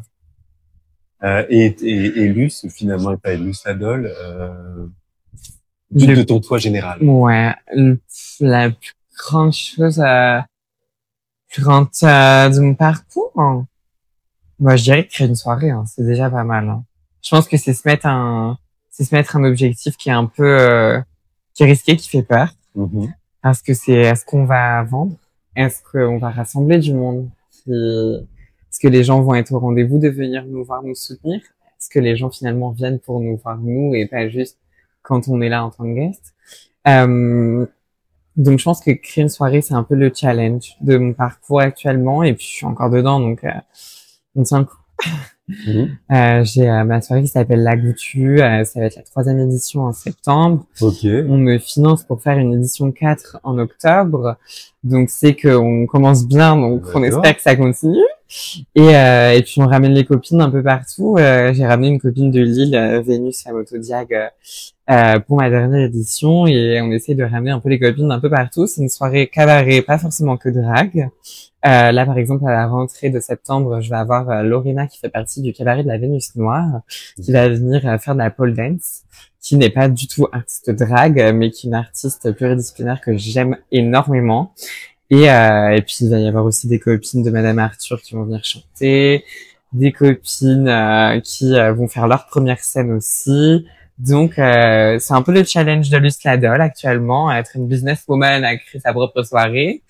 Euh, et, et, et Luce, finalement, et pas Luce Adol, euh, de, Le- de ton toi général. ouais, le- la plus grande chose, euh, plus grande euh, de mon parcours, hein. Moi, je dirais créer une soirée, hein, c'est déjà pas mal. Hein. Je pense que c'est se mettre un, c'est se mettre un objectif qui est un peu, euh, qui est risqué, qui fait peur, Mhm. parce que c'est est-ce qu'on va vendre, est-ce qu'on va rassembler du monde, Puis, est-ce que les gens vont être au rendez-vous de venir nous voir, nous soutenir, est-ce que les gens finalement viennent pour nous voir nous et pas juste quand on est là en tant que guest. Euh, donc je pense que créer une soirée c'est un peu le challenge de mon parcours actuellement et puis je suis encore dedans donc euh, on tient le coup. Mhm. Euh, j'ai euh, ma soirée qui s'appelle La Goutue, euh, ça va être la troisième édition en septembre. Ok. On me finance pour faire une édition quatre en octobre, donc c'est qu'on commence bien, donc on D'accord. espère que ça continue. Et, euh, et puis on ramène les copines un peu partout. Euh, j'ai ramené une copine de Lille, euh, Vénus à Motodiag, euh, euh, pour ma dernière édition, et on essaie de ramener un peu les copines d'un peu partout. C'est une soirée cabaret, pas forcément que drague. Euh, là, par exemple, à la rentrée de septembre, je vais avoir euh, Lorena qui fait partie du cabaret de la Vénus Noire, qui va venir euh, faire de la pole dance, qui n'est pas du tout artiste drague, mais qui est une artiste pluridisciplinaire que j'aime énormément. Et, euh, et puis, il va y avoir aussi des copines de Madame Arthur qui vont venir chanter, des copines euh, qui euh, vont faire leur première scène aussi. Donc, euh, c'est un peu le challenge de Luce Ladol actuellement, être une businesswoman à créer sa propre soirée.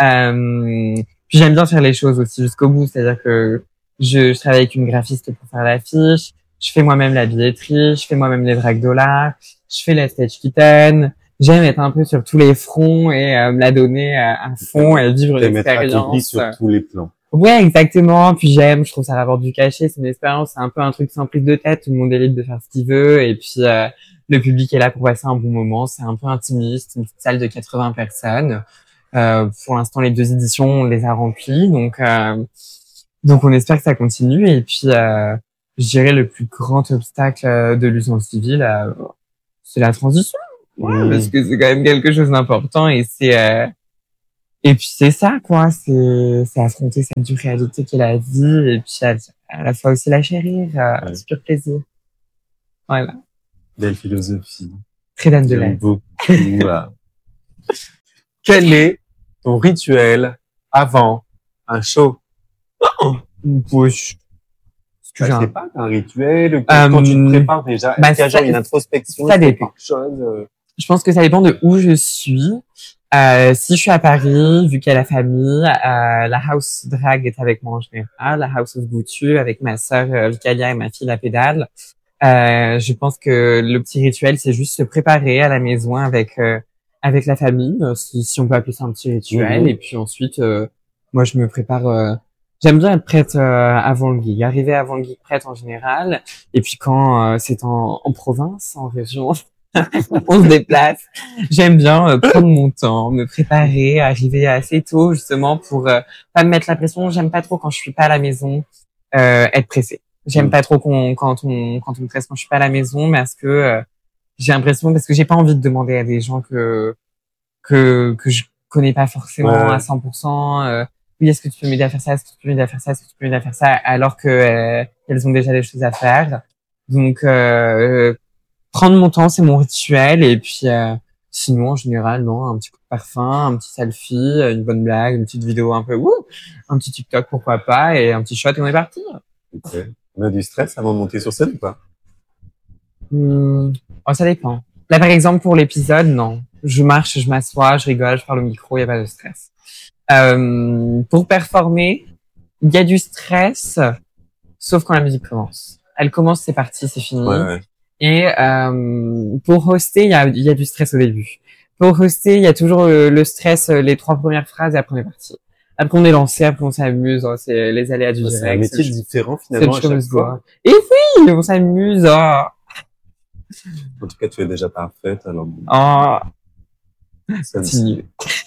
Euh, puis j'aime bien faire les choses aussi jusqu'au bout, c'est-à-dire que je, je travaille avec une graphiste pour faire l'affiche, je fais moi-même la billetterie, je fais moi-même les drags dollars, je fais la stage kitten. J'aime être un peu sur tous les fronts et euh, me la donner euh, à fond et vivre une Et mettre accompli expérience. sur tous les plans. Ouais, exactement. Puis j'aime, je trouve ça rapporte du cachet, c'est une expérience, c'est un peu un truc sans prise de tête, tout le monde est libre de faire ce qu'il veut et puis euh, le public est là pour passer un bon moment, c'est un peu intimiste, une petite salle de quatre-vingts personnes. Euh, pour l'instant, les deux éditions, on les a remplies, donc euh, donc on espère que ça continue et puis euh, je dirais le plus grand obstacle euh, de l'usine civile, euh, c'est la transition. Ouais, Mmh. parce que c'est quand même quelque chose d'important et c'est euh, et puis c'est ça quoi, c'est c'est affronter cette dure réalité qu'est la vie et puis à, à la fois aussi la chérir, euh, Ouais. c'est pur plaisir. Voilà, Belle philosophie. très dame de J'aime l'air. beaucoup. Voilà. Quel est ton rituel avant un show? Bouche. Ce que j'ai Bah, un- c'est pas un rituel. Quand tu te Euh, prépares déjà, bah, est-ce qu'il y a ça- genre une introspection? ça est-ce qu'il y a dépend. quelque chose, euh, Je pense que ça dépend de où je suis. Euh, si je suis à Paris, vu qu'il y a la famille, euh, la house drag est avec moi en général, la house of Goutu avec ma sœur euh, Vicalia et ma fille la pédale. Euh, je pense que le petit rituel, c'est juste se préparer à la maison avec euh, avec la famille, euh, si, si on peut appeler ça un petit rituel. Mhm. Et puis ensuite, euh, moi, je me prépare euh, j'aime bien être prête euh, avant le gig, arriver avant le gig prête en général. Et puis quand euh, c'est en, en province, en région, on se déplace. J'aime bien euh, prendre mon temps, me préparer, arriver assez tôt justement pour euh, pas me mettre la pression. J'aime pas trop quand je suis pas à la maison euh, être pressée. J'aime Mm. pas trop qu'on, quand on quand on me presse quand je suis pas à la maison, parce que euh, j'ai l'impression parce que j'ai pas envie de demander à des gens que que que je connais pas forcément Ouais. à cent pour cent. Euh, oui, est-ce que tu peux m'aider à faire ça? Est-ce que tu peux m'aider à faire ça? Est-ce que tu peux m'aider à faire ça? Alors que euh, elles ont déjà des choses à faire. Donc euh, prendre mon temps, c'est mon rituel. Et puis euh, sinon, en général, non, un petit coup de parfum, un petit selfie, une bonne blague, une petite vidéo un peu wouh, un petit TikTok pourquoi pas, et un petit shot et on est parti. Ok. On a du stress avant de monter sur scène ou pas? Hmm. Oh, ça dépend. Là, par exemple, pour l'épisode, non. Je marche, je m'assois, je rigole, je parle au micro, il y a pas de stress. Euh, pour performer, il y a du stress, sauf quand la musique commence. Elle commence, c'est parti, c'est fini. Ouais, ouais. Et euh, pour hoster, il y a, il y a du stress au début. Pour hoster, il y a toujours le, le stress, les trois premières phrases, et après on est parti. Après on est lancé, après on s'amuse, oh, c'est les aléas du direct. C'est un métier c'est- différent c'est le finalement à show chaque must go fois. on. Et oui, on s'amuse. Oh. En tout cas, tu es déjà parfaite, alors Oh. ça ne, Continue.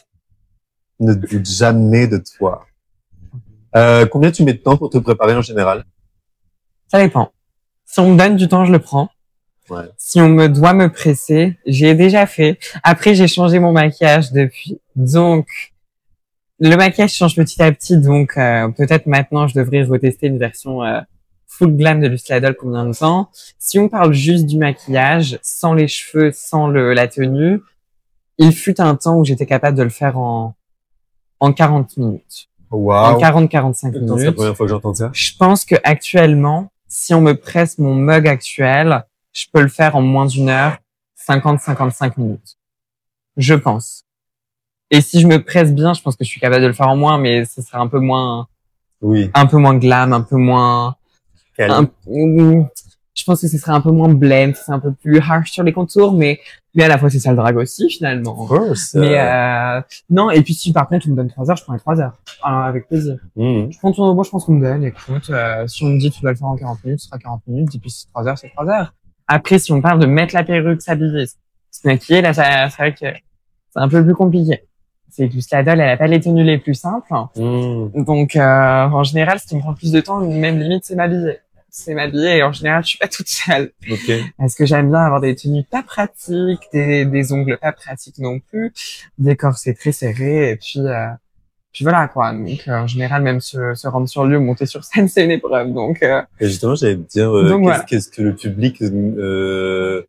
ne doute jamais de toi. Euh, combien tu mets de temps pour te préparer en général? Ça dépend. Si on me donne du temps, je le prends. Ouais. Si on me doit me presser, j'ai déjà fait. Après, j'ai changé mon maquillage depuis. Donc, le maquillage change petit à petit. Donc, euh, peut-être maintenant, je devrais retester une version euh, full glam de Lucy Ladol combien de temps. Si on parle juste du maquillage, sans les cheveux, sans le, la tenue, il fut un temps où j'étais capable de le faire en en quarante minutes. En Waouh. quarante à quarante-cinq Attends, c'est la minutes. première fois que j'entends ça. Je pense que actuellement, si on me presse mon mug actuel, je peux le faire en moins d'une heure, cinquante à cinquante-cinq minutes. Je pense. Et si je me presse bien, je pense que je suis capable de le faire en moins, mais ce sera un peu moins, Oui. un peu moins glam, un peu moins, Quel- un- mm, je pense que ce serait un peu moins blend, c'est un peu plus harsh sur les contours, mais, mais à la fois c'est ça le drag aussi, finalement. Of course. Mais, euh, non, et puis si par contre on me donne trois heures, je prends les trois heures. Alors, avec plaisir. Mhm. Je pense, moi, je pense qu'on me donne, écoute, euh, si on me dit tu dois le faire en quarante minutes, ce sera quarante minutes, et puis si c'est trois heures, c'est trois heures. Après, si on parle de mettre la perruque, s'habiller, se maquiller, là, ça- c'est vrai que c'est un peu plus compliqué. C'est que Lucy Ladol, elle a pas les tenues les plus simples. Mhm. Donc, euh, en général, ce qui me prend plus de temps, même limite, c'est m'habiller. C'est m'habiller, et en général, je suis pas toute seule. Ok. Parce que j'aime bien avoir des tenues pas pratiques, des, des ongles pas pratiques non plus, des corsets très serrés, et puis, euh, puis voilà, quoi. Donc, euh, en général, même se, se rendre sur lieu, monter sur scène, c'est une épreuve. Donc, euh, Et justement, j'allais te dire, euh, Donc, qu'est-ce, voilà. qu'est-ce que le public euh,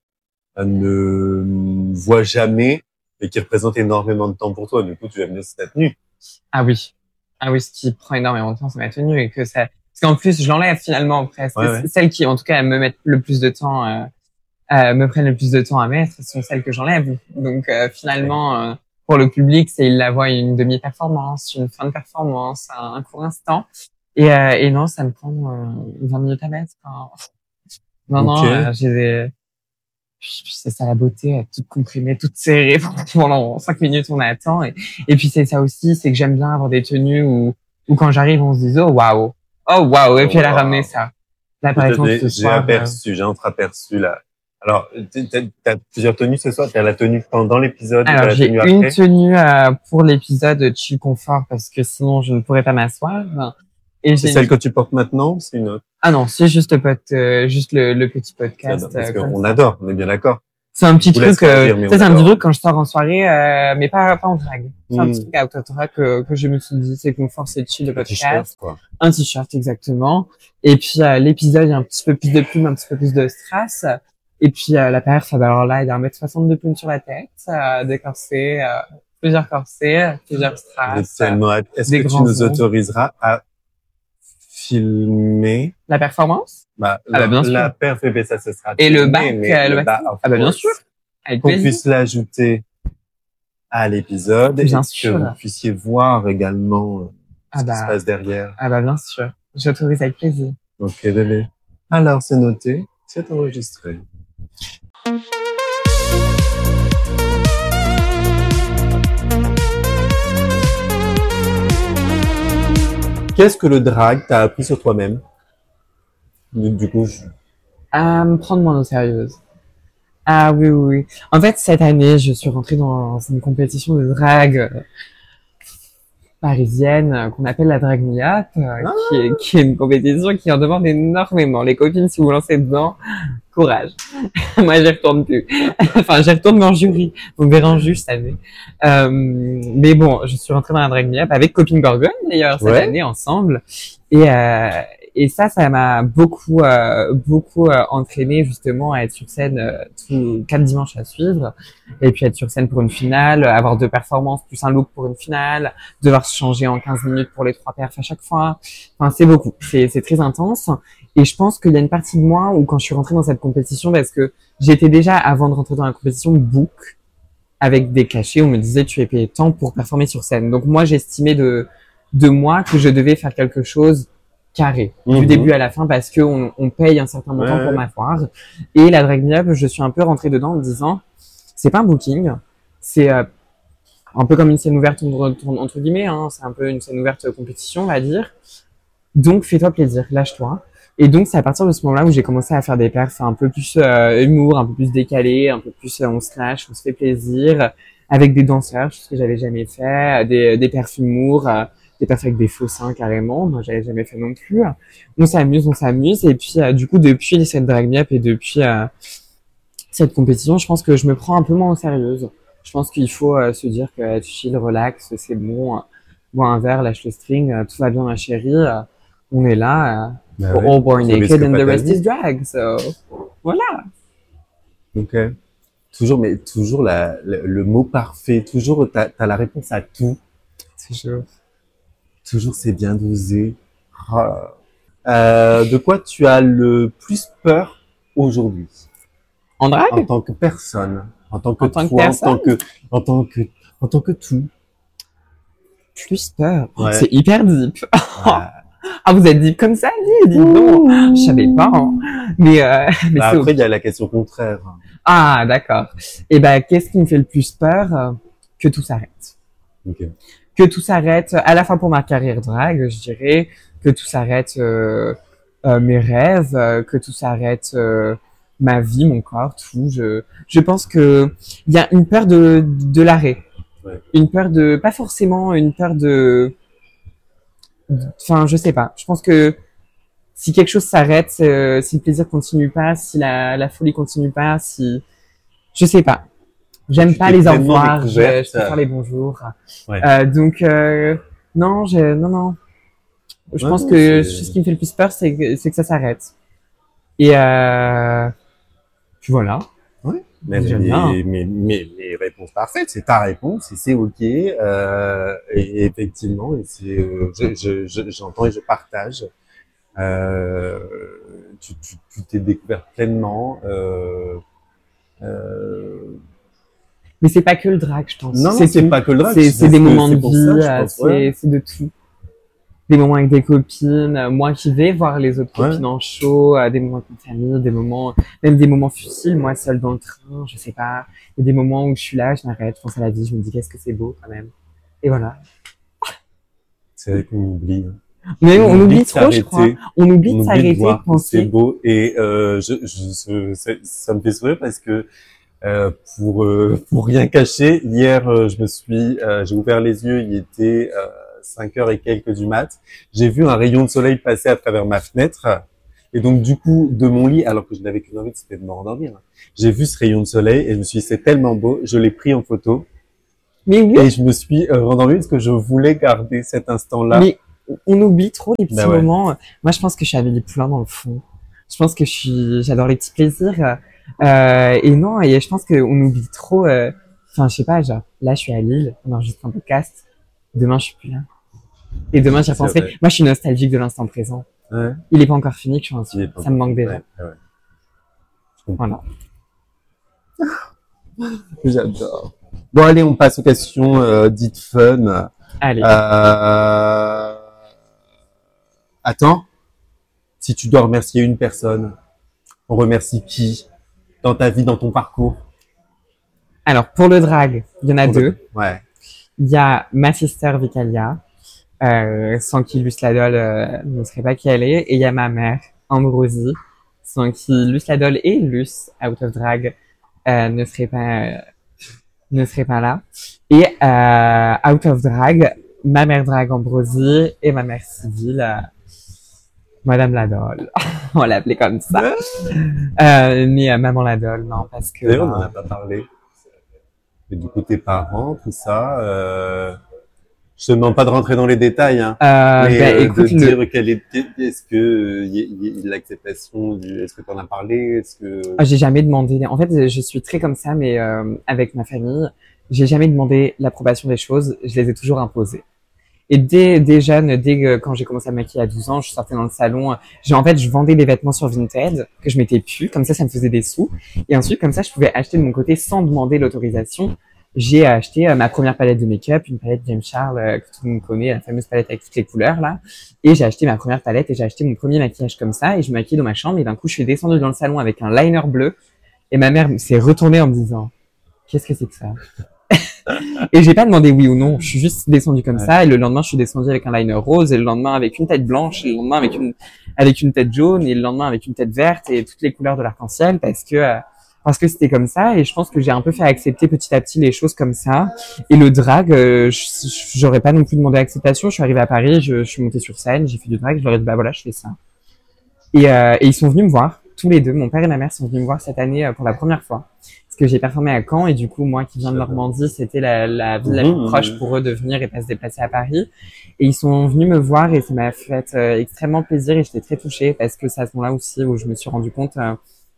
ne voit jamais et qui représente énormément de temps pour toi. Du coup, tu vas venir sur ta tenue. ah oui. Ah oui, ce qui prend énormément de temps, c'est ma tenue, et que ça, parce qu'en plus, je l'enlève finalement presque. Ouais, ouais. Celles qui, en tout cas, me mettent le plus de temps, euh, euh, me prennent le plus de temps à mettre, ce sont celles que j'enlève. Donc, euh, finalement, euh, pour le public, c'est, il la voit une demi-performance, une fin de performance, un, un court instant. Et, euh, et non, ça me prend euh, vingt minutes à mettre. Enfin, non, non, Ok. euh, j'ai des... Puis, puis c'est ça la beauté, euh, toute comprimée, toute serrée pendant cinq minutes on attend. Et, et puis c'est ça aussi, c'est que j'aime bien avoir des tenues où, où quand j'arrive on se dit oh waouh, oh waouh, et puis elle a Wow. ramené ça. Là par exemple J'ai, ce j'ai soir, euh, aperçu, j'ai entreaperçu là. Alors, t'as, t'as- t'as plusieurs tenues ce soir. T'as la tenue pendant l'épisode, t'as alors la j'ai tenue une après. tenue euh, pour l'épisode chill confort parce que sinon je ne pourrais pas m'asseoir. Et C'est j'ai celle que tu portes maintenant, ou c'est une autre. ah non, c'est juste le pote, euh, juste le, le petit podcast. Parce euh, comme qu'on ça. adore, on est bien d'accord. C'est un petit Je vous laisse truc, euh, choisir, mais ça on c'est un petit adore. truc quand je sors en soirée, euh, mais pas, pas en drague. C'est un Mm. petit truc out of drag que, que je me suis dit, c'est confort, c'est chill le Un t-shirt, podcast. quoi. Un t-shirt, exactement. Et puis, euh, l'épisode, il y a un petit peu plus de plumes, un petit peu plus de strass. Et puis, euh, la perf, bah, alors là, il y a un mètre soixante de plumes sur la tête, euh, des corsets, euh, plusieurs corsets, plusieurs J'ai strass. tellement hâte. Est-ce des que tu grands nous ongles. autoriseras à filmer La performance? bah, Ah bah, bien sûr. la perf, eh ben, ça, ce sera Et le filmé, bac, mais euh, le le bac. bas, of Ah bah, bien course. sûr. Avec Qu'on plaisir. puisse l'ajouter à l'épisode Bien et sûr. que vous puissiez voir également euh, Ah ce qui bah. se passe derrière. Ah bah, bien sûr. J'autorise avec plaisir. Ok, bébé. Alors, c'est noté, c'est enregistré. Qu'est-ce que le drag t'a appris sur toi-même? Du, du coup, je... À me prendre moins au sérieux. Ah oui, oui, oui. En fait, cette année, je suis rentrée dans une compétition de drag euh, parisienne euh, qu'on appelle la Drag Me Up, euh, Ah. qui, est, qui est une compétition qui en demande énormément. Les copines, si vous vous lancez dedans, courage. Moi, j'y retourne plus. Enfin, j'y retourne en jury. Vous me verrez en juge cette année. Euh, mais bon, je suis rentrée dans la Drag Me Up avec Copine Gorgone, d'ailleurs, cette Ouais. année, ensemble. Et, euh, et ça, ça m'a beaucoup, euh, beaucoup euh, entraîné justement à être sur scène euh, tous quatre dimanches à suivre, et puis être sur scène pour une finale, avoir deux performances plus un look pour une finale, devoir se changer en quinze minutes pour les trois perfs à chaque fois. Enfin, c'est beaucoup, c'est, c'est très intense. Et je pense qu'il y a une partie de moi où quand je suis rentrée dans cette compétition, parce que j'étais déjà avant de rentrer dans la compétition book avec des cachets, on me disait tu es payé tant pour performer sur scène. Donc moi, j'estimais de de moi que je devais faire quelque chose carré Mhm. du début à la fin parce que on, on paye un certain montant Ouais. pour m'avoir. Et la Drag Me Up, je suis un peu rentrée dedans en me disant c'est pas un booking, c'est euh, un peu comme une scène ouverte entre, entre guillemets, hein, c'est un peu une scène ouverte compétition, on va dire. Donc fais-toi plaisir, lâche-toi. Et donc c'est à partir de ce moment-là où j'ai commencé à faire des perfs un peu plus euh, humour, un peu plus décalé, un peu plus euh, on se lâche, on se fait plaisir, avec des danseurs, chose que j'avais jamais fait, des, des perfs humour, euh, des perfs avec des faux seins carrément, moi j'avais jamais fait non plus. On s'amuse, on s'amuse, et puis euh, du coup depuis cette Drag Me Up et depuis euh, cette compétition, je pense que je me prends un peu moins au sérieux. Je pense qu'il faut euh, se dire que être chill, relax, c'est bon, euh, bois un verre, lâche le string, euh, tout va bien ma chérie, euh, on est là, euh, Bah we're ouais. all born Tu risques naked and pas the ta rest vie. is drag, so voilà. Ok. Toujours, mais toujours la, le, le mot parfait. Toujours, t'as, t'as la réponse à tout. Toujours. Toujours, c'est bien dosé. Ah. Euh, de quoi tu as le plus peur aujourd'hui? En drag? En tant que personne. En tant que En tant que toi, en personne? tant que, en tant que, en tant que tout. Plus peur. Ouais. C'est hyper deep. Ah. Ah, vous êtes deep comme ça, dis, dis donc. Je savais pas, hein. Mais, euh, mais Bah, c'est après, ok. il y a la question contraire. Ah, d'accord. Et ben, qu'est-ce qui me fait le plus peur? euh, Que tout s'arrête. Ok. Que tout s'arrête, à la fois pour ma carrière drag, je dirais, que tout s'arrête euh, euh, mes rêves, euh, que tout s'arrête euh, ma vie, mon corps, tout. Je, je pense que il y a une peur de, de l'arrêt. Ouais. Une peur de, pas forcément une peur de, enfin, je sais pas. Je pense que si quelque chose s'arrête, euh, si le plaisir continue pas, si la, la folie continue pas, si, je sais pas. J'aime Tu pas t'es les au pleinement revoir, je, découverte. je préfère les bonjours. Ouais. Euh, donc, euh, non, je, non, non. Je Ouais, pense non, que c'est- ce qui me fait le plus peur, c'est que, c'est que ça s'arrête. Et, euh, puis voilà. Mais, mais, J'aime bien. mais, mais, mais, mais réponse parfaite, c'est ta réponse et c'est ok. Euh, et, et effectivement, et c'est, euh, je, je, je- j'entends et je partage. Euh, tu, tu, tu t'es découvert pleinement. Euh, euh, Mais c'est pas que le drag, je pense. non, non, c'est tout. pas que le drag. C'est, c'est c'est des ce que- moments de c'est pour vie, ça, je euh, pense, c'est, ouais. c'est de tout. Des moments avec des copines, euh, moi qui vais voir les autres Ouais. copines en show, euh, des moments avec ma famille, des moments, même des moments futiles, moi seule dans le train, je sais pas. Il y a des moments où je suis là, je m'arrête, je pense à la vie, je me dis qu'est-ce que c'est beau quand même. Et voilà. C'est vrai qu'on oublie. hein. Mais on, oublie oublie de trop, je s'arrêter. crois. On oublie On de oublie s'arrêter, de voir de que c'est penser. beau et euh, je, je, je- c'est- ça me fait sourire parce que euh, pour euh, pour rien cacher, hier euh, je me suis euh, j'ai ouvert les yeux, il était euh, cinq heures et quelques du mat. J'ai vu un rayon de soleil passer à travers ma fenêtre et donc du coup de mon lit, alors que je n'avais qu'une envie, c'était de me rendormir. J'ai vu ce rayon de soleil et je me suis dit c'est tellement beau, je l'ai pris en photo Mais oui, et je me suis euh, rendormi parce que je voulais garder cet instant-là. mais on oublie trop les petits Bah ouais. moments. Moi, je pense que je suis Amélie Poulain dans le fond. Je pense que je suis, j'adore les petits plaisirs. Euh, et non, et je pense qu'on oublie trop. euh, Enfin, je sais pas, genre, là, je suis à Lille, on enregistre un podcast. Demain, je suis plus là. Et demain, j'y C'est repenserai. vrai. Moi, je suis nostalgique de l'instant présent. Ouais. Il est pas encore fini, que je suis Il est un pas Ça me encore- manque déjà. ouais, ouais. Je comprends. Voilà. J'adore. Bon, allez, on passe aux questions euh, dites fun. Allez. Euh... Attends. Si tu dois remercier une personne, on remercie qui dans ta vie, dans ton parcours? Alors, pour le drag, il y en a Pour le- deux. Ouais. Il y a ma sister Vitalia, euh, sans qui Luce Ladol euh, ne serait pas qui elle est. Et il y a ma mère, Ambrosie, sans qui Luce Ladol et Luce Out of Drag euh, ne seraient pas euh, ne seraient pas là. Et euh, Out of Drag, ma mère drag Ambrosie et ma mère civile, euh, Madame Ladol. On l'appelait comme ça. euh, mais euh, Maman Ladol, non, parce que... D'ailleurs, on euh, n'en a pas parlé. Mais du coup, tes parents, tout ça, euh, je te demande pas de rentrer dans les détails, hein. euh, mais ben, euh, écoute, de le... dire quelle est, est-ce que euh, y, y, l'acceptation du, est-ce que t'en as parlé, est-ce que... Ah, j'ai jamais demandé. En fait, je suis très comme ça, mais euh, avec ma famille, j'ai jamais demandé l'approbation des choses. Je les ai toujours imposées. Et dès, dès jeune, dès que, quand j'ai commencé à me maquiller à douze ans, je sortais dans le salon. J'ai, en fait, je vendais des vêtements sur Vinted que je mettais plus. Comme ça, ça me faisait des sous. Et ensuite, comme ça, je pouvais acheter de mon côté sans demander l'autorisation. J'ai acheté euh, ma première palette de make-up, une palette James Charles euh, que tout le monde connaît, la fameuse palette avec toutes les couleurs là. Et j'ai acheté ma première palette et j'ai acheté mon premier maquillage comme ça. Et je me maquillais dans ma chambre. Et d'un coup, je suis descendue dans le salon avec un liner bleu. Et ma mère s'est retournée en me disant, qu'est-ce que c'est que ça? Et j'ai pas demandé oui ou non, je suis juste descendue comme ouais. ça, et le lendemain je suis descendue avec un liner rose, et le lendemain avec une tête blanche, et le lendemain avec une avec une tête jaune, et le lendemain avec une tête verte, et toutes les couleurs de l'arc-en-ciel, parce que euh, parce que c'était comme ça, et je pense que j'ai un peu fait accepter petit à petit les choses comme ça. Et le drag, euh, j'aurais pas non plus demandé acceptation. Je suis arrivée à Paris, je, je suis montée sur scène, j'ai fait du drag, je leur ai dit bah voilà, je fais ça. Et, euh, et ils sont venus me voir, tous les deux, mon père et ma mère sont venus me voir cette année euh, pour la première fois. Parce que j'ai performé à Caen, et du coup, moi qui viens de Normandie, c'était la, la ville la plus proche pour eux de venir et pas se déplacer à Paris. Et ils sont venus me voir, et ça m'a fait euh, extrêmement plaisir, et j'étais très touchée, parce que c'est à ce moment-là aussi où je me suis rendu compte euh,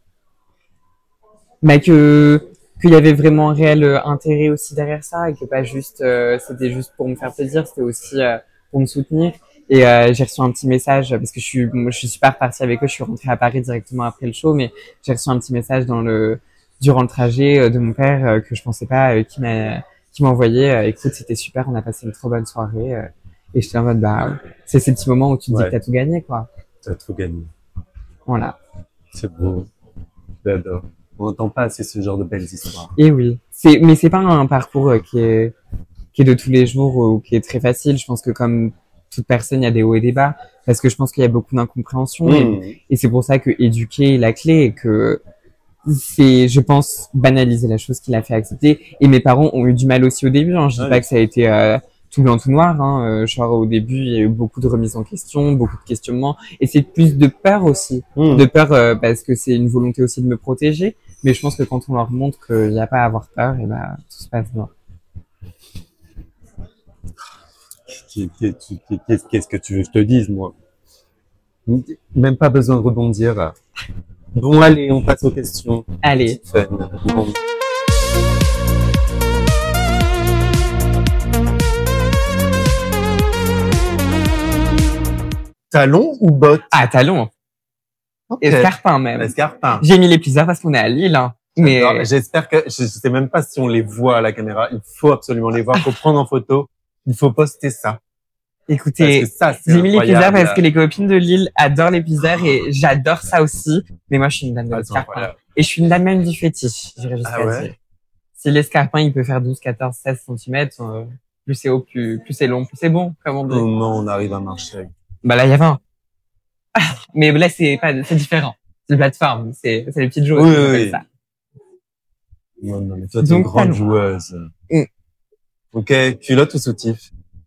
bah, que qu'il y avait vraiment un réel euh, intérêt aussi derrière ça, et que pas juste euh, c'était juste pour me faire plaisir, c'était aussi euh, pour me soutenir. Et euh, j'ai reçu un petit message, parce que je suis moi, je suis pas repartie avec eux, je suis rentrée à Paris directement après le show, mais j'ai reçu un petit message dans le durant le trajet de mon père euh, que je pensais pas, euh, qui m'a qui m'a envoyé euh, écoute, c'était super, on a passé une trop bonne soirée, euh, et j'étais en mode bah c'est ces petits moments où tu te ouais. dis que t'as tout gagné, quoi. T'as tout gagné. Voilà. C'est beau. J'adore. On n'entend pas assez ce genre de belles histoires. Et oui, c'est mais c'est pas un parcours euh, qui est qui est de tous les jours ou qui est très facile. Je pense que comme toute personne, il y a des hauts et des bas, parce que je pense qu'il y a beaucoup d'incompréhension, mmh. et, et c'est pour ça que éduquer est la clé, et que c'est, je pense, banaliser la chose qui l'a fait accepter. Et mes parents ont eu du mal aussi au début, hein. Je dis ouais. pas que ça a été euh, tout blanc tout noir, hein. Euh, genre au début, il y a eu beaucoup de remises en question, beaucoup de questionnements, et c'est plus de peur aussi, mmh. de peur euh, parce que c'est une volonté aussi de me protéger. Mais je pense que quand on leur montre qu'il n'y a pas à avoir peur, et ben tout se passe bien. Qu'est-ce que tu veux que je te dise, moi? Même pas besoin de rebondir. Bon, allez, on passe aux questions. Allez. Fun. Bon. Talon ou bottes? Ah, talon. Okay. Escarpin même. Escarpin. J'ai mis les plusieurs parce qu'on est à Lille, hein. Mais alors, j'espère que, je sais même pas si on les voit à la caméra. Il faut absolument les voir. Il faut prendre en photo. Il faut poster ça. Écoutez, ça, j'ai mis les pizzas parce que les copines de Lille adorent les pizzas, et j'adore ça aussi. Mais moi, je suis une dame de l'escarpin. Et je suis une dame même du fétiche, j'irais jusqu'à ah ouais. dire. Si l'escarpin, il peut faire douze, quatorze, seize centimètres, euh, plus c'est haut, plus, plus c'est long, plus c'est bon, comme on dit. Comment on arrive à marcher? Bah là, il y a vingt. Mais là, c'est pas, c'est différent. C'est une plateforme, c'est, c'est les petites joueuses. Oui, oui, oui. Ça. Non, non, mais toi, t'es une grande joueuse. Mm. Ok, culotte ou soutif?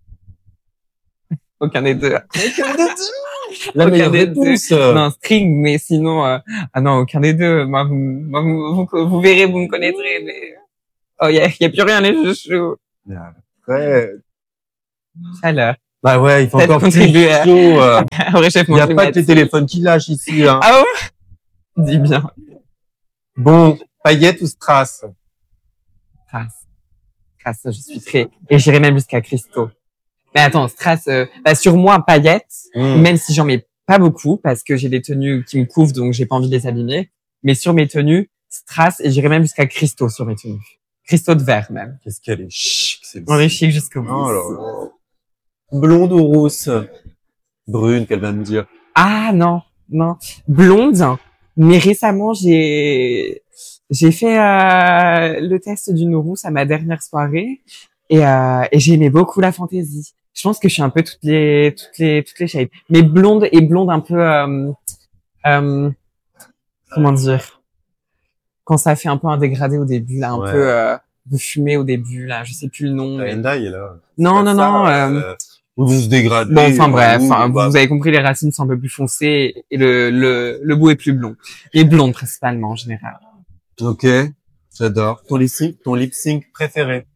Aucun des deux. Aucun des deux. La aucun des deux. Non, string, mais sinon, euh... ah non, aucun des deux. Moi, vous, moi, vous, vous, vous verrez, vous me connaîtrez, mais oh, y a, y a plus rien, les chouchous. Ouais. Chaleur. Bah ouais, il faut encore contribuer à... euh... au réchauffement climatique. Il y a pas que les téléphones qui lâchent ici, hein. Ah ouais? Dis bien. Bon, paillettes ou strass? Strass. Strass, je suis très, et j'irai même jusqu'à Christo. Mais attends, strass, euh, bah sur moi, paillettes, mmh. même si j'en mets pas beaucoup, parce que j'ai des tenues qui me couvrent, donc j'ai pas envie de les abîmer. Mais sur mes tenues, strass, et j'irai même jusqu'à Christo sur mes tenues. Christo de verre, même. Qu'est-ce qu'elle est chic, c'est On est chic jusqu'au bout. Oh là là. Blonde ou rousse? Brune, qu'elle va me dire. Ah, non, non. Blonde. Mais récemment, j'ai, j'ai fait, euh, le test d'une rousse à ma dernière soirée, et, euh, et j'ai aimé beaucoup la fantaisie. je pense que je suis un peu toutes les, toutes les, toutes les shades. Mais blonde et blonde un peu, euh, euh, comment dire, quand ça fait un peu un dégradé au début, là, un Ouais. peu, euh, un peu fumé au début, là, je sais plus le nom. mais- Hendaye, là. Non, non, C'est pas non, ça, euh, euh, vous vous dégradez. bon, enfin bref, vous, enfin, bah, vous avez compris, les racines sont un peu plus foncées et le, le, le bout est plus blond. Et blonde principalement, en général. Ok, j'adore. Ton lip sync, ton lip sync préféré.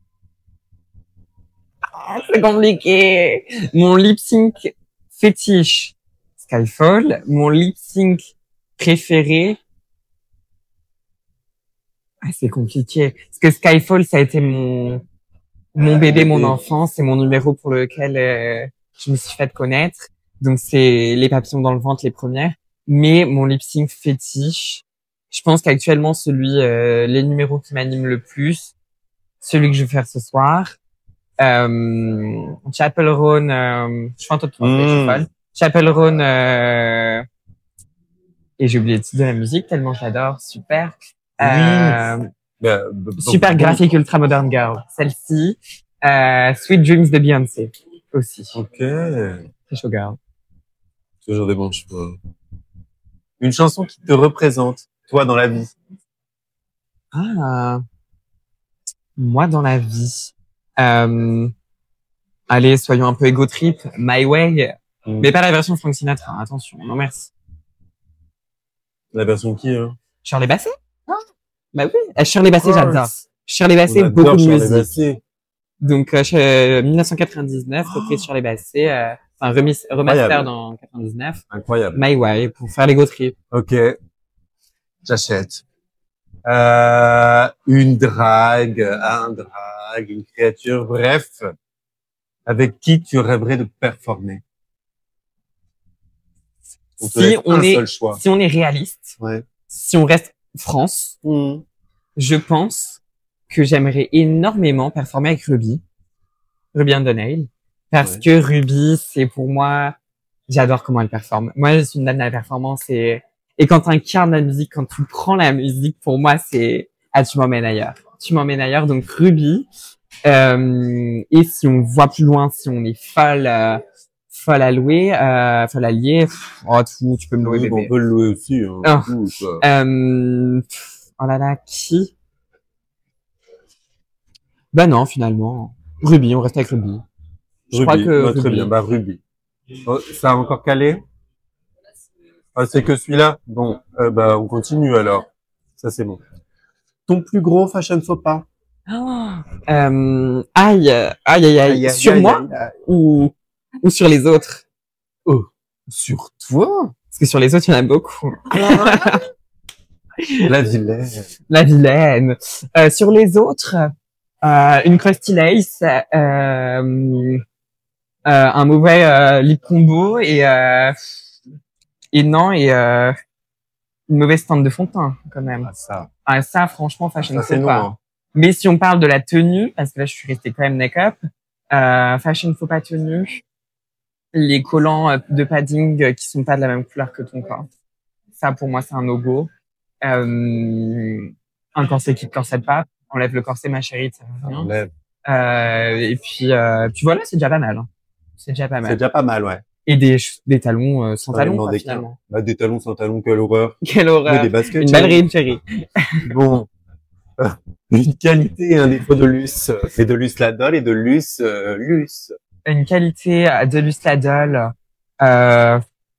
Ah, c'est compliqué. Mon lip sync fétiche, Skyfall. Mon lip sync préféré, ah, c'est compliqué. Parce que Skyfall, ça a été mon, mon bébé, mon bébé. enfance, c'est mon numéro pour lequel euh, je me suis fait connaître. Donc c'est les papillons dans le ventre, les premières. Mais mon lip sync fétiche, je pense qu'actuellement celui, euh, les numéros qui m'animent le plus, celui que je vais faire ce soir, euh, Chapel Roan, euh, je fais un truc de français, je suis Mm. folle. Chapel Roan, euh, et j'ai oublié le titre de la musique tellement j'adore, super. Euh, Bah, bah, super bah, graphique ultra modern girl. Celle-ci, euh, Sweet Dreams de Beyoncé aussi. Ok. Très chaud girl. Toujours des bons cheveux. Une chanson qui te représente, toi, dans la vie. Ah, moi dans la vie. Euh, allez, soyons un peu ego trip. My Way, Mm. mais pas la version Frank Sinatra. hein, Attention, non merci. La version qui, hein? Shirley Bassey. Ah, bah oui. Euh, Shirley Bassey, Of course. j'adore. Shirley On Bassey, adore beaucoup de Shirley musique. Bassey. Donc euh, je- mille neuf cent quatre-vingt-dix-neuf, reprise Shirley Bassey, euh, enfin remis, remaster Incroyable. dans quatre-vingt-dix-neuf. Incroyable. My Way pour faire l'ego trip. Ok. J'achète. Euh, une drague, un drague, une créature, bref. Avec qui tu rêverais de performer? On te Si laisse on un est, seul choix. si on est réaliste, Ouais. si on reste France, Mm. je pense que j'aimerais énormément performer avec Ruby, Ruby and the Nail, parce Ouais. que Ruby, c'est pour moi, j'adore comment elle performe. Moi, je suis une dame de la performance et, et quand tu incarnes la musique, quand tu prends la musique, pour moi, c'est, ah, tu m'emmènes ailleurs. Tu m'emmènes ailleurs, donc Ruby. Euh, et si on voit plus loin, si on est folle, euh, folle à louer, euh, folle à lier, pff, oh, tout, tu peux me louer, Oui, bon, bébé. on peut le louer aussi, hein. Ah. Tout, quoi. Euh, pff, oh là là, qui? Bah non, finalement. Ruby, on reste avec Ruby. Je crois Ruby. que Bah, très Ruby. bien, bah, Ruby. Oh, ça a encore calé? Ah, c'est que celui-là? Bon, euh, bah, on continue alors. Ça, c'est bon. Ton plus gros fashion faux pas? Ah, euh, aïe, aïe, aïe, aïe, Aïe, aïe, sur aïe, moi aïe, aïe. ou ou sur les autres? Oh, sur toi? Parce que sur les autres, il y en a beaucoup. La vilaine. La vilaine. Euh, sur les autres, euh, une crusty lace, euh, euh, un mauvais euh, lip combo et euh, et non et euh, une mauvaise teinte de fond de teint quand même. Ah, ça. Ah, ça, franchement, fashion Ça, c'est faux non, pas. hein. Mais si on parle de la tenue, parce que là, je suis restée quand même make-up, euh, fashion faux pas tenue, les collants euh, de padding euh, qui sont pas de la même couleur que ton corps. Ça, pour moi, c'est un no-go. Euh, un corset qui te corsette pas. Enlève le corset, ma chérie, ça va rien. Enlève. Euh, et puis, euh, puis voilà, c'est déjà pas mal. hein. C'est déjà pas C'est mal. déjà pas mal, ouais. Et des, ch- des talons euh, sans Pas talons, vraiment quoi, des finalement. Bah, des talons sans talons, quelle horreur. Quelle Mais horreur. des baskets. Une chérie. ballerine, chérie. Bon. Euh, Une qualité et un défaut de Luce. Et de Luce Ladol et de Luce, euh, Luce. Une qualité euh, de Lustadol, euh,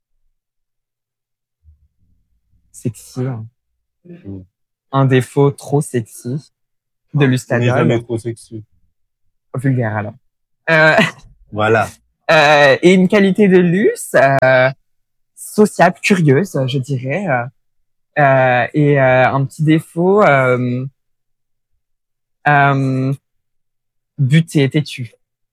sexy. hein. Mm. Un défaut trop sexy de Mais Lustadol. jamais trop sexy. Vulgaire, alors. Euh, Voilà. euh, et une qualité de luce, euh, sociable, curieuse, je dirais. Euh, euh, et euh, un petit défaut, euh, euh, buté, têtu.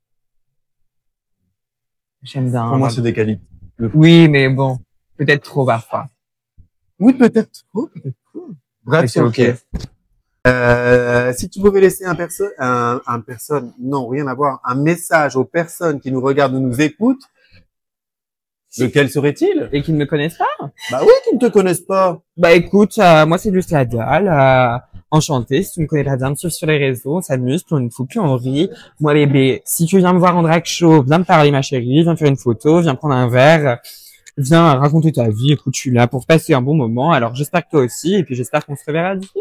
J'aime bien. Pour moi, c'est des qualités. Oui, mais bon, peut-être trop parfois. Oui, peut-être trop, peut-être trop. Bref, c'est ok. Euh, si tu pouvais laisser un personne, un, un personne, non, rien à voir, un message aux personnes qui nous regardent ou nous écoutent, lequel serait-il? Et qui ne me connaissent pas. Bah oui, qui ne te connaissent pas. Bah écoute, euh, moi c'est du Sladol. Euh, Enchantée, si tu me connais pas bien, me suivre sur les réseaux, on s'amuse, plus on ne fout, plus on rit. Moi, bébé, si tu viens me voir en drag show, viens me parler, ma chérie, viens faire une photo, viens prendre un verre, viens raconter ta vie, écoute, je suis là pour passer un bon moment. Alors, j'espère que toi aussi, et puis j'espère qu'on se reverra vite.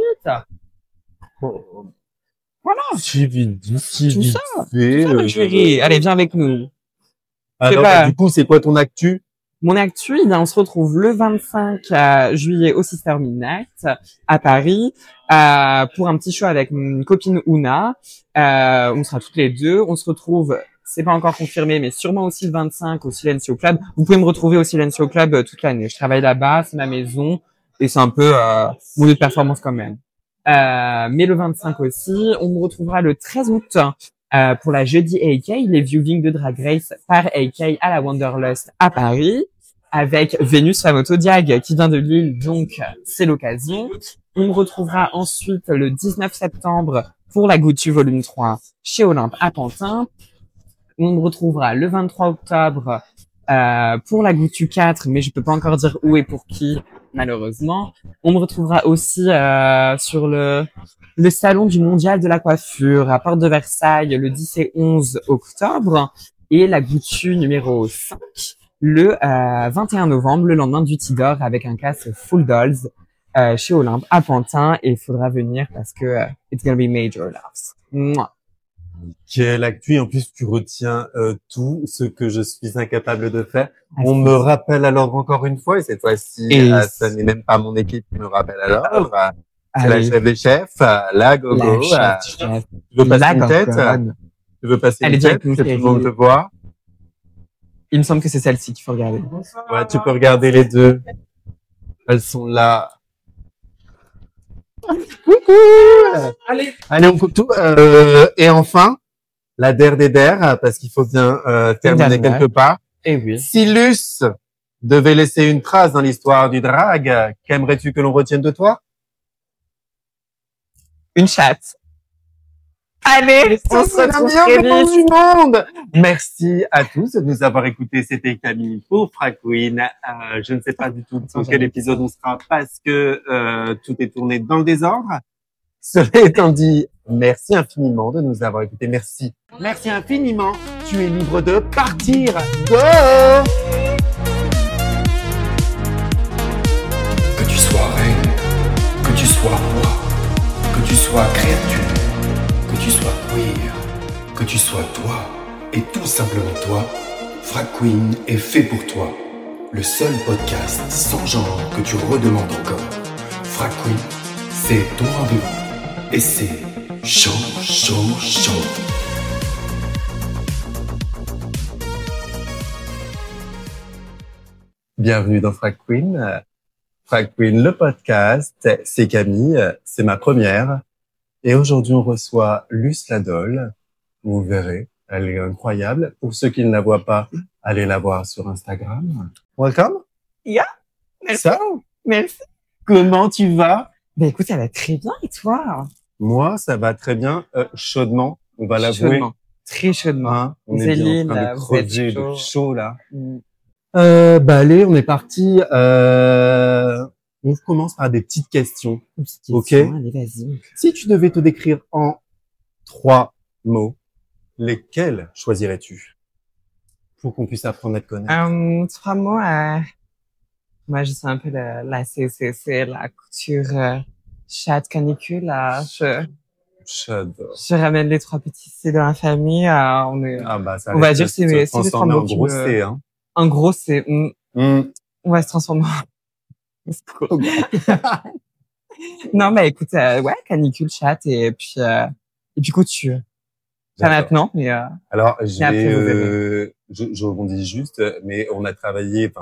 Voilà. Si vite, si Tout vite ça, fait, tout ça, ma euh, chérie. Allez, viens avec nous. Alors, pas- du coup, c'est quoi ton actu? Mon actu, eh bien, on se retrouve le vingt-cinq juillet au Sister Midnight à Paris euh, pour un petit show avec une copine Ouna. Euh, on sera toutes les deux. On se retrouve, c'est pas encore confirmé, mais sûrement aussi le vingt-cinq au Silencio Club. Vous pouvez me retrouver au Silencio Club euh, toute l'année. Je travaille là-bas, c'est ma maison et c'est un peu euh, mon lieu de performance quand même. Euh, mais le vingt-cinq aussi, on me retrouvera le treize août euh, pour la jeudi A K, les viewings de Drag Race par A K à la Wanderlust à Paris, avec Vénus Famoto Diag qui vient de Lille, donc c'est l'occasion. On me retrouvera ensuite le dix-neuf septembre pour la Goutu Volume trois chez Olympe à Pantin. On me retrouvera le vingt-trois octobre euh, pour la Goutu quatre, mais je peux pas encore dire où et pour qui, malheureusement. On me retrouvera aussi euh, sur le le salon du mondial de la coiffure à Porte de Versailles le dix et onze octobre et la Goutu numéro cinq le euh, vingt et un novembre, le lendemain du Tidor, avec un cast full dolls euh, chez Olympe à Pantin, et il faudra venir parce que euh, it's gonna be major loves. Mouah. Quelle actu, en plus tu retiens euh, tout ce que je suis incapable de faire. Ah, On c'est- me rappelle à l'ordre encore une fois, et cette fois-ci, Et euh, c'est- ça n'est même pas mon équipe qui me rappelle à l'ordre. euh, C'est Allez, la chef des chefs, euh, la la gogo. chef, euh, chef, Tu veux passer la une tête? gorgone. Tu veux passer Allez, une viens tête avec nous, que tout le chérie. monde te voit? Il me semble que c'est celle-ci qu'il faut regarder. Ouais, tu peux regarder les deux. Elles sont là. Coucou! Allez. Allez, on coupe tout. Euh, et enfin, la der des der, parce qu'il faut bien euh, terminer dernière. quelque part. Eh oui. Si Luce devait laisser une trace dans l'histoire du drag, qu'aimerais-tu que l'on retienne de toi? Une chatte. Allez, On serait la meilleure réponse du monde. Merci à tous de nous avoir écoutés. C'était Camille pour Frag Queen. Euh, je ne sais pas du tout dans quel épisode on sera parce que euh, tout est tourné dans le désordre. Cela étant dit, merci infiniment de nous avoir écoutés. Merci. Merci infiniment. Tu es libre de partir. Go! Que tu sois reine, que tu sois roi, que tu sois créature, que tu sois queer, que tu sois toi, et tout simplement toi, Frag Queen est fait pour toi. Le seul podcast sans genre que tu redemandes encore. Frag Queen, c'est ton rendez-vous. Et c'est chaud, chaud, chaud. Bienvenue dans Frag Queen. Euh, Frag Queen, le podcast. C'est Camille. euh, C'est ma première. Et aujourd'hui, on reçoit Luce Ladol. Vous verrez. Elle est incroyable. Pour ceux qui ne la voient pas, allez la voir sur Instagram. Welcome. Yeah. Merci. Ça, Merci. comment tu vas? Ben écoute, elle va très bien, et toi? Moi, ça va très bien. Euh, chaudement. On va l'avouer. Chaudement. Très chaudement. Hein, on est Zéline, bien en train là, de vous êtes crever de chaud. chaud, là. Mm. Euh, bah allez, on est parti. Euh, on commence par des petites questions. Une petite Ok. question, allez, vas-y. Si tu devais te décrire en trois mots, lesquels choisirais-tu pour qu'on puisse apprendre à te connaître? Euh, trois mots, euh, moi, je suis un peu la, la C C C, la couture, euh, chatte canicule, là. Je, J'adore. je ramène les trois petits C dans la famille, euh, on est, Ah bah ça On va reste dire de c'est se mes- c'est les trois transformer mots en qui gros me- C, hein. en gros, c'est, mm, Hmm. on va se transformer en... Non, mais écoute, euh, ouais, canicule, chatte, et puis, euh, et puis couture. Pas J'adore. maintenant, mais, euh, Alors, je Et après, vais, vous verrez. euh, je, je rebondis juste, mais on a travaillé, enfin,